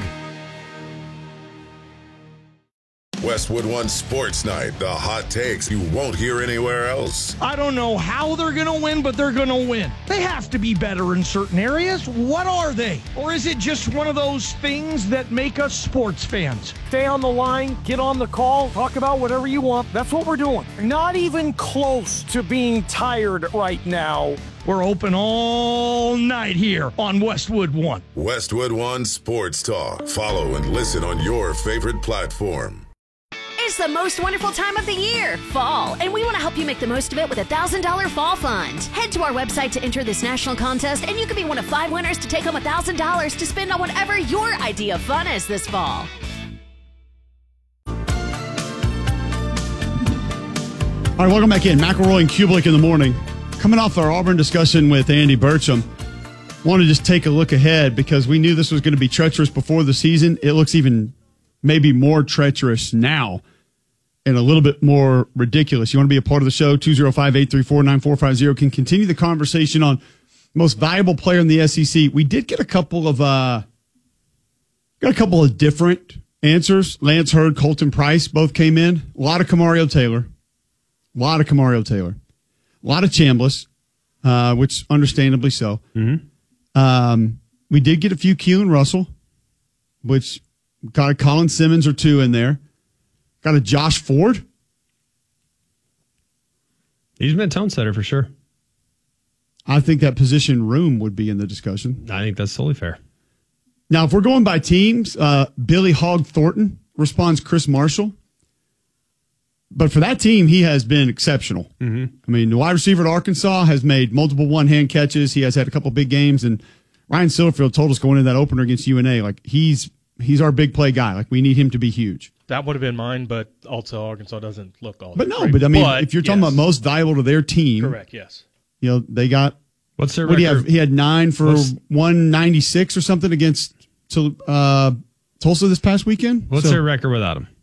[SPEAKER 18] Westwood One Sports Night, the hot takes you won't hear anywhere else.
[SPEAKER 21] I don't know how they're going to win, but they're going to win. They have to be better in certain areas. What are they? Or is it just one of those things that make us sports fans? Stay on the line, get on the call, talk about whatever you want. That's what we're doing. Not even close to being tired right now. We're open all night here on Westwood One.
[SPEAKER 18] Westwood One Sports Talk. Follow and listen on your favorite platform.
[SPEAKER 1] It's the most wonderful time of the year, fall, and we want to help you make the most of it with a $1,000 fall fund. Head to our website to enter this national contest, and you could be one of 5 winners to take home $1,000 to spend on whatever your idea of fun is this fall.
[SPEAKER 3] All right, welcome back in. McElroy and Kublik in the morning. Coming off our Auburn discussion with Andy Burcham, want to just take a look ahead because we knew this was going to be treacherous before the season. It looks even maybe more treacherous now and a little bit more ridiculous. You want to be a part of the show, 205-834-9450. Can continue the conversation on most valuable player in the SEC. We did get a couple of different answers. Lance Hurd, Colton Price both came in. A lot of Kamario Taylor. A lot of Chambliss, which understandably so. Mm-hmm. We did get a few Keelan Russell, which got a Colin Simmons or two in there. Got a Josh Ford.
[SPEAKER 2] He's been a tone setter for sure.
[SPEAKER 3] I think that position room would be in the discussion.
[SPEAKER 2] I think that's totally fair.
[SPEAKER 3] Now, if we're going by teams, Billy Hogg Thornton responds Chris Marshall. But for that team, he has been exceptional. Mm-hmm. I mean, the wide receiver at Arkansas has made multiple one-hand catches. He has had a couple big games. And Ryan Silverfield told us going into that opener against UNA, like, he's our big play guy. Like, we need him to be huge.
[SPEAKER 19] That would have been mine, but also Arkansas doesn't look all
[SPEAKER 3] But
[SPEAKER 19] that
[SPEAKER 3] no,
[SPEAKER 19] great.
[SPEAKER 3] but I mean, if you're talking about most valuable to their team,
[SPEAKER 19] correct, yes.
[SPEAKER 3] You know, they got
[SPEAKER 2] what's their
[SPEAKER 3] what do you
[SPEAKER 2] record?
[SPEAKER 3] have? He had 9 for 196 or something against Tulsa this past weekend.
[SPEAKER 2] What's their record without him?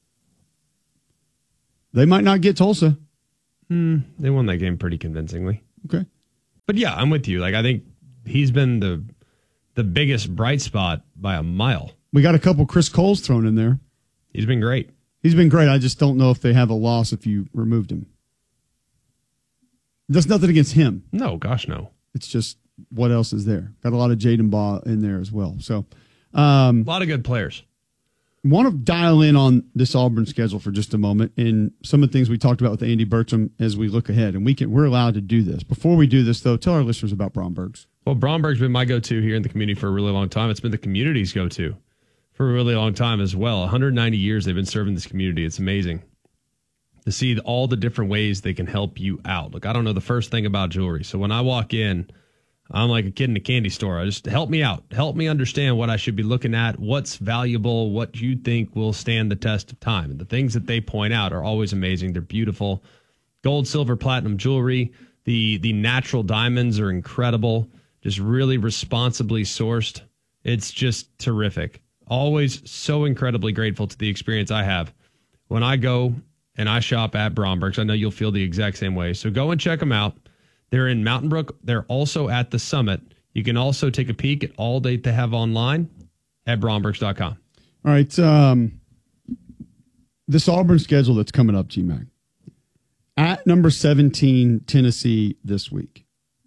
[SPEAKER 3] They might not get Tulsa.
[SPEAKER 2] They won that game pretty convincingly.
[SPEAKER 3] Okay.
[SPEAKER 2] But yeah, I'm with you. Like, I think he's been the biggest bright spot by a mile.
[SPEAKER 3] We got a couple Chris Coles thrown in there.
[SPEAKER 2] He's been great.
[SPEAKER 3] He's been great. I just don't know if they have a loss if you removed him. That's nothing against him.
[SPEAKER 2] No, gosh, no.
[SPEAKER 3] It's just what else is there. Got a lot of Jaden Baugh in there as well. So,
[SPEAKER 2] a lot of good players.
[SPEAKER 3] Want to dial in on this Auburn schedule for just a moment and some of the things we talked about with Andy Burcham as we look ahead. And we're allowed to do this. Before we do this, though, tell our listeners about Bromberg's.
[SPEAKER 2] Well, Bromberg's been my go-to here in the community for a really long time. It's been the community's go-to for a really long time as well. 190 years they've been serving this community. It's amazing to see all the different ways they can help you out. Look, I don't know the first thing about jewelry. So when I walk in, I'm like a kid in a candy store. I just help me out. Help me understand what I should be looking at, what's valuable, what you think will stand the test of time. And the things that they point out are always amazing. They're beautiful. Gold, silver, platinum jewelry. The natural diamonds are incredible. Just really responsibly sourced. It's just terrific. Always so incredibly grateful to the experience I have when I go and I shop at Bromberg's. I know you'll feel the exact same way. So go and check them out. They're in Mountain Brook. They're also at the Summit. You can also take a peek at all they have online at Brombergs.com.
[SPEAKER 3] All right. This Auburn schedule that's coming up, G-Mac. At number 17, Tennessee this week.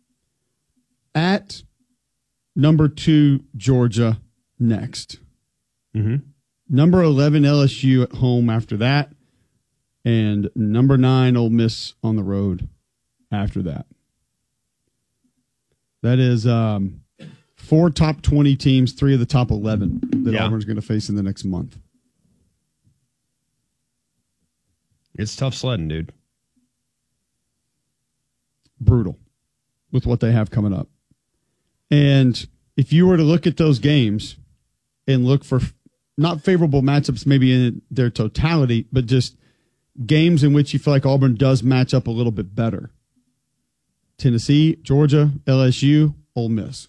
[SPEAKER 3] At number 2, Georgia next.
[SPEAKER 2] Mm-hmm.
[SPEAKER 3] Number 11, LSU at home after that. And number 9, Ole Miss on the road after that. That is 4 top 20 teams, 3 of the top 11 that Auburn's going to face in the next month.
[SPEAKER 2] It's tough sledding, dude.
[SPEAKER 3] Brutal with what they have coming up. And if you were to look at those games and look for not favorable matchups maybe in their totality, but just games in which you feel like Auburn does match up a little bit better. Tennessee, Georgia, LSU, Ole Miss.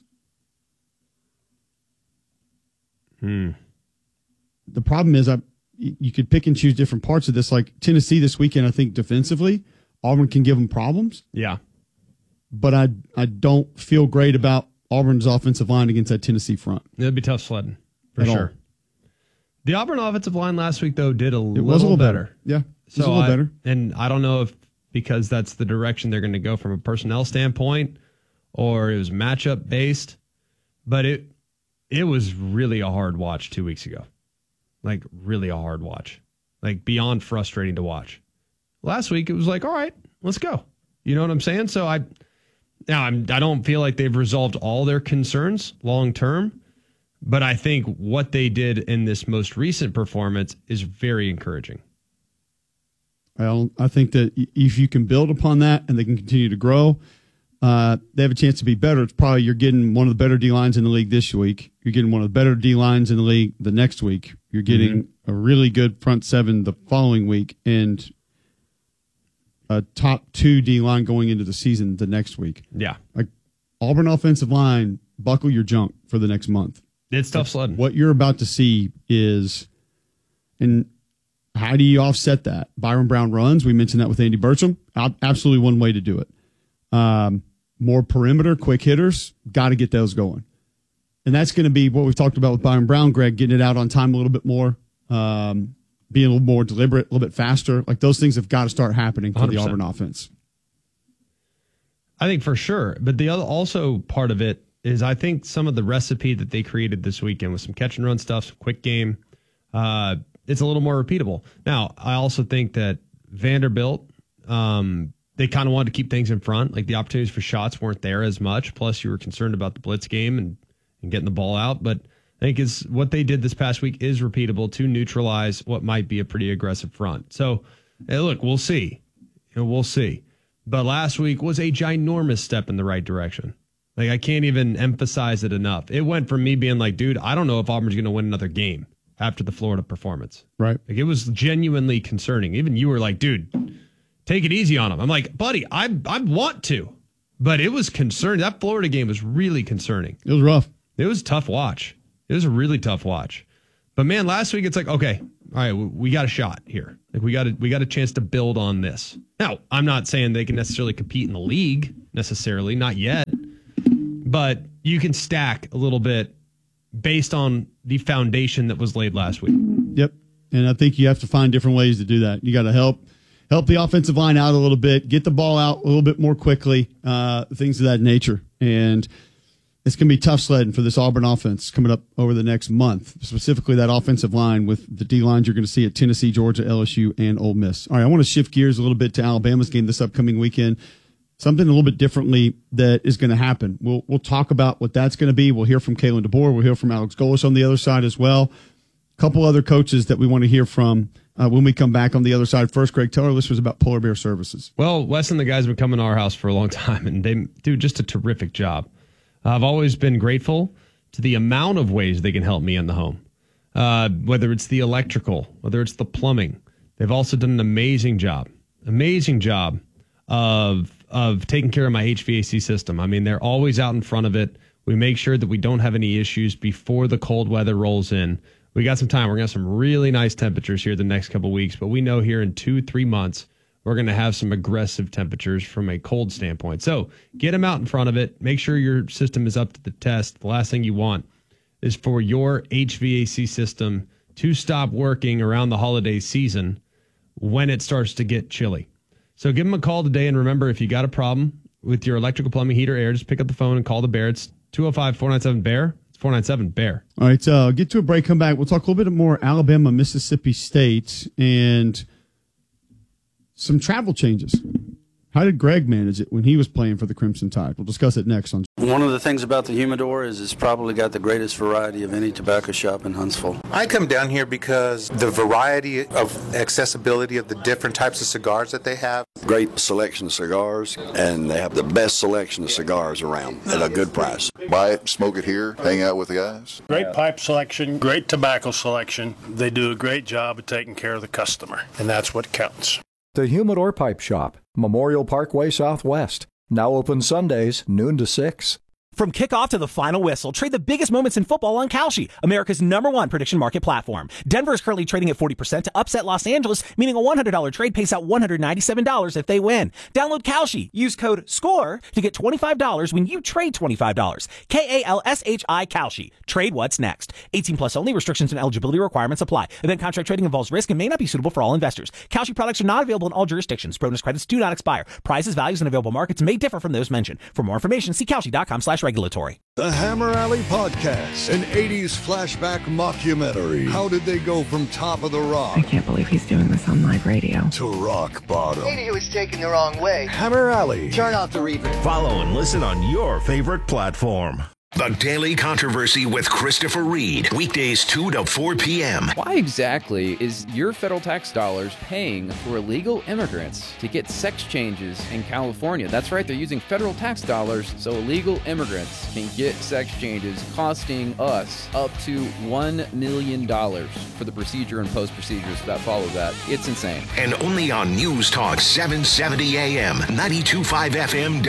[SPEAKER 3] The problem is you could pick and choose different parts of this. Like Tennessee this weekend, I think defensively, Auburn can give them problems.
[SPEAKER 2] Yeah.
[SPEAKER 3] But I don't feel great about Auburn's offensive line against that Tennessee front.
[SPEAKER 2] It'll be tough sledding, for sure. All. The Auburn offensive line last week, though, did a little better.
[SPEAKER 3] Yeah, it was a little better.
[SPEAKER 2] And I don't know if because that's the direction they're going to go from a personnel standpoint or it was matchup based, but it was really a hard watch 2 weeks ago. Like, really a hard watch. Like, beyond frustrating to watch. Last week, it was like, all right, let's go. You know what I'm saying? So I don't feel like they've resolved all their concerns long term, but I think what they did in this most recent performance is very encouraging.
[SPEAKER 3] I think that if you can build upon that and they can continue to grow, they have a chance to be better. It's probably you're getting one of the better D-lines in the league this week. You're getting one of the better D-lines in the league the next week. You're getting a really good front seven the following week and a top 2 D-line going into the season the next week.
[SPEAKER 2] Yeah.
[SPEAKER 3] Like Auburn offensive line, buckle your junk for the next month.
[SPEAKER 2] It's tough sledding.
[SPEAKER 3] What you're about to see is, and how do you offset that? Byron Brown runs. We mentioned that with Andy Burcham. Absolutely one way to do it. More perimeter, quick hitters. Got to get those going. And that's going to be what we've talked about with Byron Brown, Greg, getting it out on time a little bit more, being a little more deliberate, a little bit faster. Like those things have got to start happening for
[SPEAKER 2] 100%.
[SPEAKER 3] the Auburn offense.
[SPEAKER 2] I think for sure. But the other also part of it is I think some of the recipe that they created this weekend with some catch and run stuff, some quick game, it's a little more repeatable. Now, I also think that Vanderbilt, they kind of wanted to keep things in front. Like the opportunities for shots weren't there as much. Plus, you were concerned about the blitz game and getting the ball out. But I think is what they did this past week is repeatable to neutralize what might be a pretty aggressive front. So, hey, look, we'll see. We'll see. But last week was a ginormous step in the right direction. Like, I can't even emphasize it enough. It went from me being like, dude, I don't know if Auburn's going to win another game after the Florida performance.
[SPEAKER 3] Right.
[SPEAKER 2] Like, it was genuinely concerning. Even you were like, dude, take it easy on him. I'm like, buddy, I want to. But it was concerning. That Florida game was really concerning.
[SPEAKER 3] It was rough.
[SPEAKER 2] It was a tough watch. It was a really tough watch. But, man, last week it's like, okay, all right, we got a shot here. Like, we got a chance to build on this. Now, I'm not saying they can necessarily compete in the league necessarily, not yet. But you can stack a little bit based on the foundation that was laid last week.
[SPEAKER 3] Yep. And I think you have to find different ways to do that. You got to help the offensive line out a little bit, get the ball out a little bit more quickly, things of that nature. And it's going to be tough sledding for this Auburn offense coming up over the next month, specifically that offensive line with the D-lines you're going to see at Tennessee, Georgia, LSU, and Ole Miss. All right, I want to shift gears a little bit to Alabama's game this upcoming weekend. Something a little bit differently that is going to happen. We'll talk about what that's going to be. We'll hear from Kalen DeBoer. We'll hear from Alex Golesh on the other side as well. A couple other coaches that we want to hear from when we come back on the other side. First, Greg, tell our listeners about Polar Bear Services.
[SPEAKER 2] Well, Wes and the guys have been coming to our house for a long time, and they do just a terrific job. I've always been grateful to the amount of ways they can help me in the home, whether it's the electrical, whether it's the plumbing. They've also done an amazing job of taking care of my HVAC system. I mean, they're always out in front of it. We make sure that we don't have any issues before the cold weather rolls in. We got some time. We're going to have some really nice temperatures here the next couple of weeks, but we know here in 2-3 months, we're going to have some aggressive temperatures from a cold standpoint. So get them out in front of it. Make sure your system is up to the test. The last thing you want is for your HVAC system to stop working around the holiday season when it starts to get chilly. So give them a call today. And remember, if you got a problem with your electrical, plumbing, heater, air, just pick up the phone and call the Bear. It's 205-497-BEAR. It's 497-BEAR.
[SPEAKER 3] All right, get to a break, come back. We'll talk a little bit more Alabama, Mississippi State, and some travel changes. How did Greg manage it when he was playing for the Crimson Tide? We'll discuss it next on.
[SPEAKER 6] One of the things about the Humidor is it's probably got the greatest variety of any tobacco shop in Huntsville.
[SPEAKER 7] I come down here because the variety of accessibility of the different types of cigars that they have.
[SPEAKER 11] Great selection of cigars, and they have the best selection of cigars around at a good price.
[SPEAKER 20] Buy it, smoke it here, hang out with the guys.
[SPEAKER 5] Great pipe selection, great tobacco selection. They do a great job of taking care of the customer, and that's what counts.
[SPEAKER 4] The Humidor Pipe Shop, Memorial Parkway Southwest. Now open Sundays, noon to 6.
[SPEAKER 8] From kickoff to the final whistle, trade the biggest moments in football on Kalshi, America's #1 prediction market platform. Denver is currently trading at 40% to upset Los Angeles, meaning a $100 trade pays out $197 if they win. Download Kalshi. Use code SCORE to get $25 when you trade $25. KALSHI Kalshi. Trade what's next. 18 plus only. Restrictions and eligibility requirements apply. Event contract trading involves risk and may not be suitable for all investors. Kalshi products are not available in all jurisdictions. Bonus credits do not expire. Prices, values, and available markets may differ from those mentioned. For more information, see Kalshi.com/regulatory.
[SPEAKER 22] The Hammer Alley Podcast, an 80s flashback mockumentary. How did they go from top of the rock?
[SPEAKER 23] I can't believe he's doing this on live radio.
[SPEAKER 22] To rock bottom.
[SPEAKER 24] Maybe he was taken the wrong way.
[SPEAKER 22] Hammer Alley.
[SPEAKER 24] Turn off the reverb.
[SPEAKER 10] Follow and listen on your favorite platform.
[SPEAKER 16] The Daily Controversy with Christopher Reed. Weekdays 2 to 4 p.m.
[SPEAKER 25] Why exactly is your federal tax dollars paying for illegal immigrants to get sex changes in California? That's right, they're using federal tax dollars so illegal immigrants can get sex changes, costing us up to $1 million for the procedure and post-procedures that follow that. It's insane.
[SPEAKER 16] And only on News Talk 770 AM, 92.5 FM,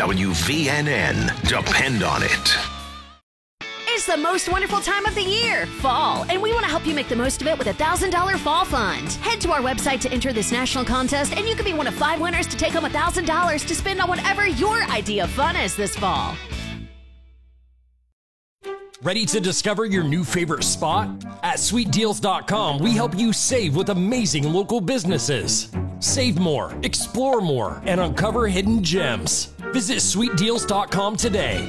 [SPEAKER 16] WVNN. Depend on it.
[SPEAKER 1] It's the most wonderful time of the year, fall, and we want to help you make the most of it with a $1,000 fall fund. Head to our website to enter this national contest, and you could be one of 5 winners to take home $1,000 to spend on whatever your idea of fun is this fall.
[SPEAKER 27] Ready to discover your new favorite spot? At SweetDeals.com, we help you save with amazing local businesses. Save more, explore more, and uncover hidden gems. Visit SweetDeals.com today.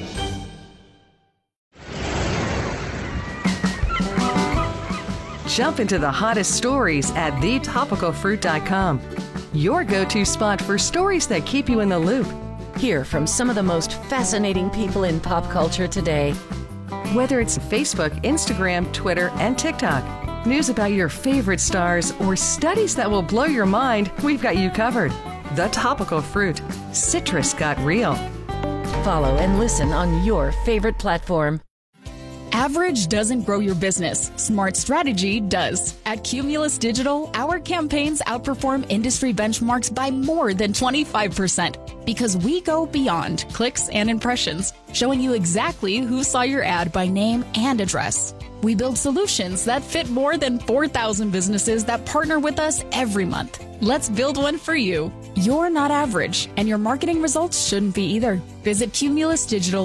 [SPEAKER 13] Jump into the hottest stories at thetopicalfruit.com. Your go-to spot for stories that keep you in the loop. Hear from some of the most fascinating people in pop culture today. Whether it's Facebook, Instagram, Twitter, and TikTok, news about your favorite stars, or studies that will blow your mind, we've got you covered. The Topical Fruit. Citrus got real.
[SPEAKER 1] Follow and listen on your favorite platform.
[SPEAKER 9] Average doesn't grow your business. Smart strategy does. At Cumulus Digital, our campaigns outperform industry benchmarks by more than 25% because we go beyond clicks and impressions, showing you exactly who saw your ad by name and address. We build solutions that fit more than 4,000 businesses that partner with us every month. Let's build one for you. You're not average, and your marketing results shouldn't be either. Visit Cumulus Digital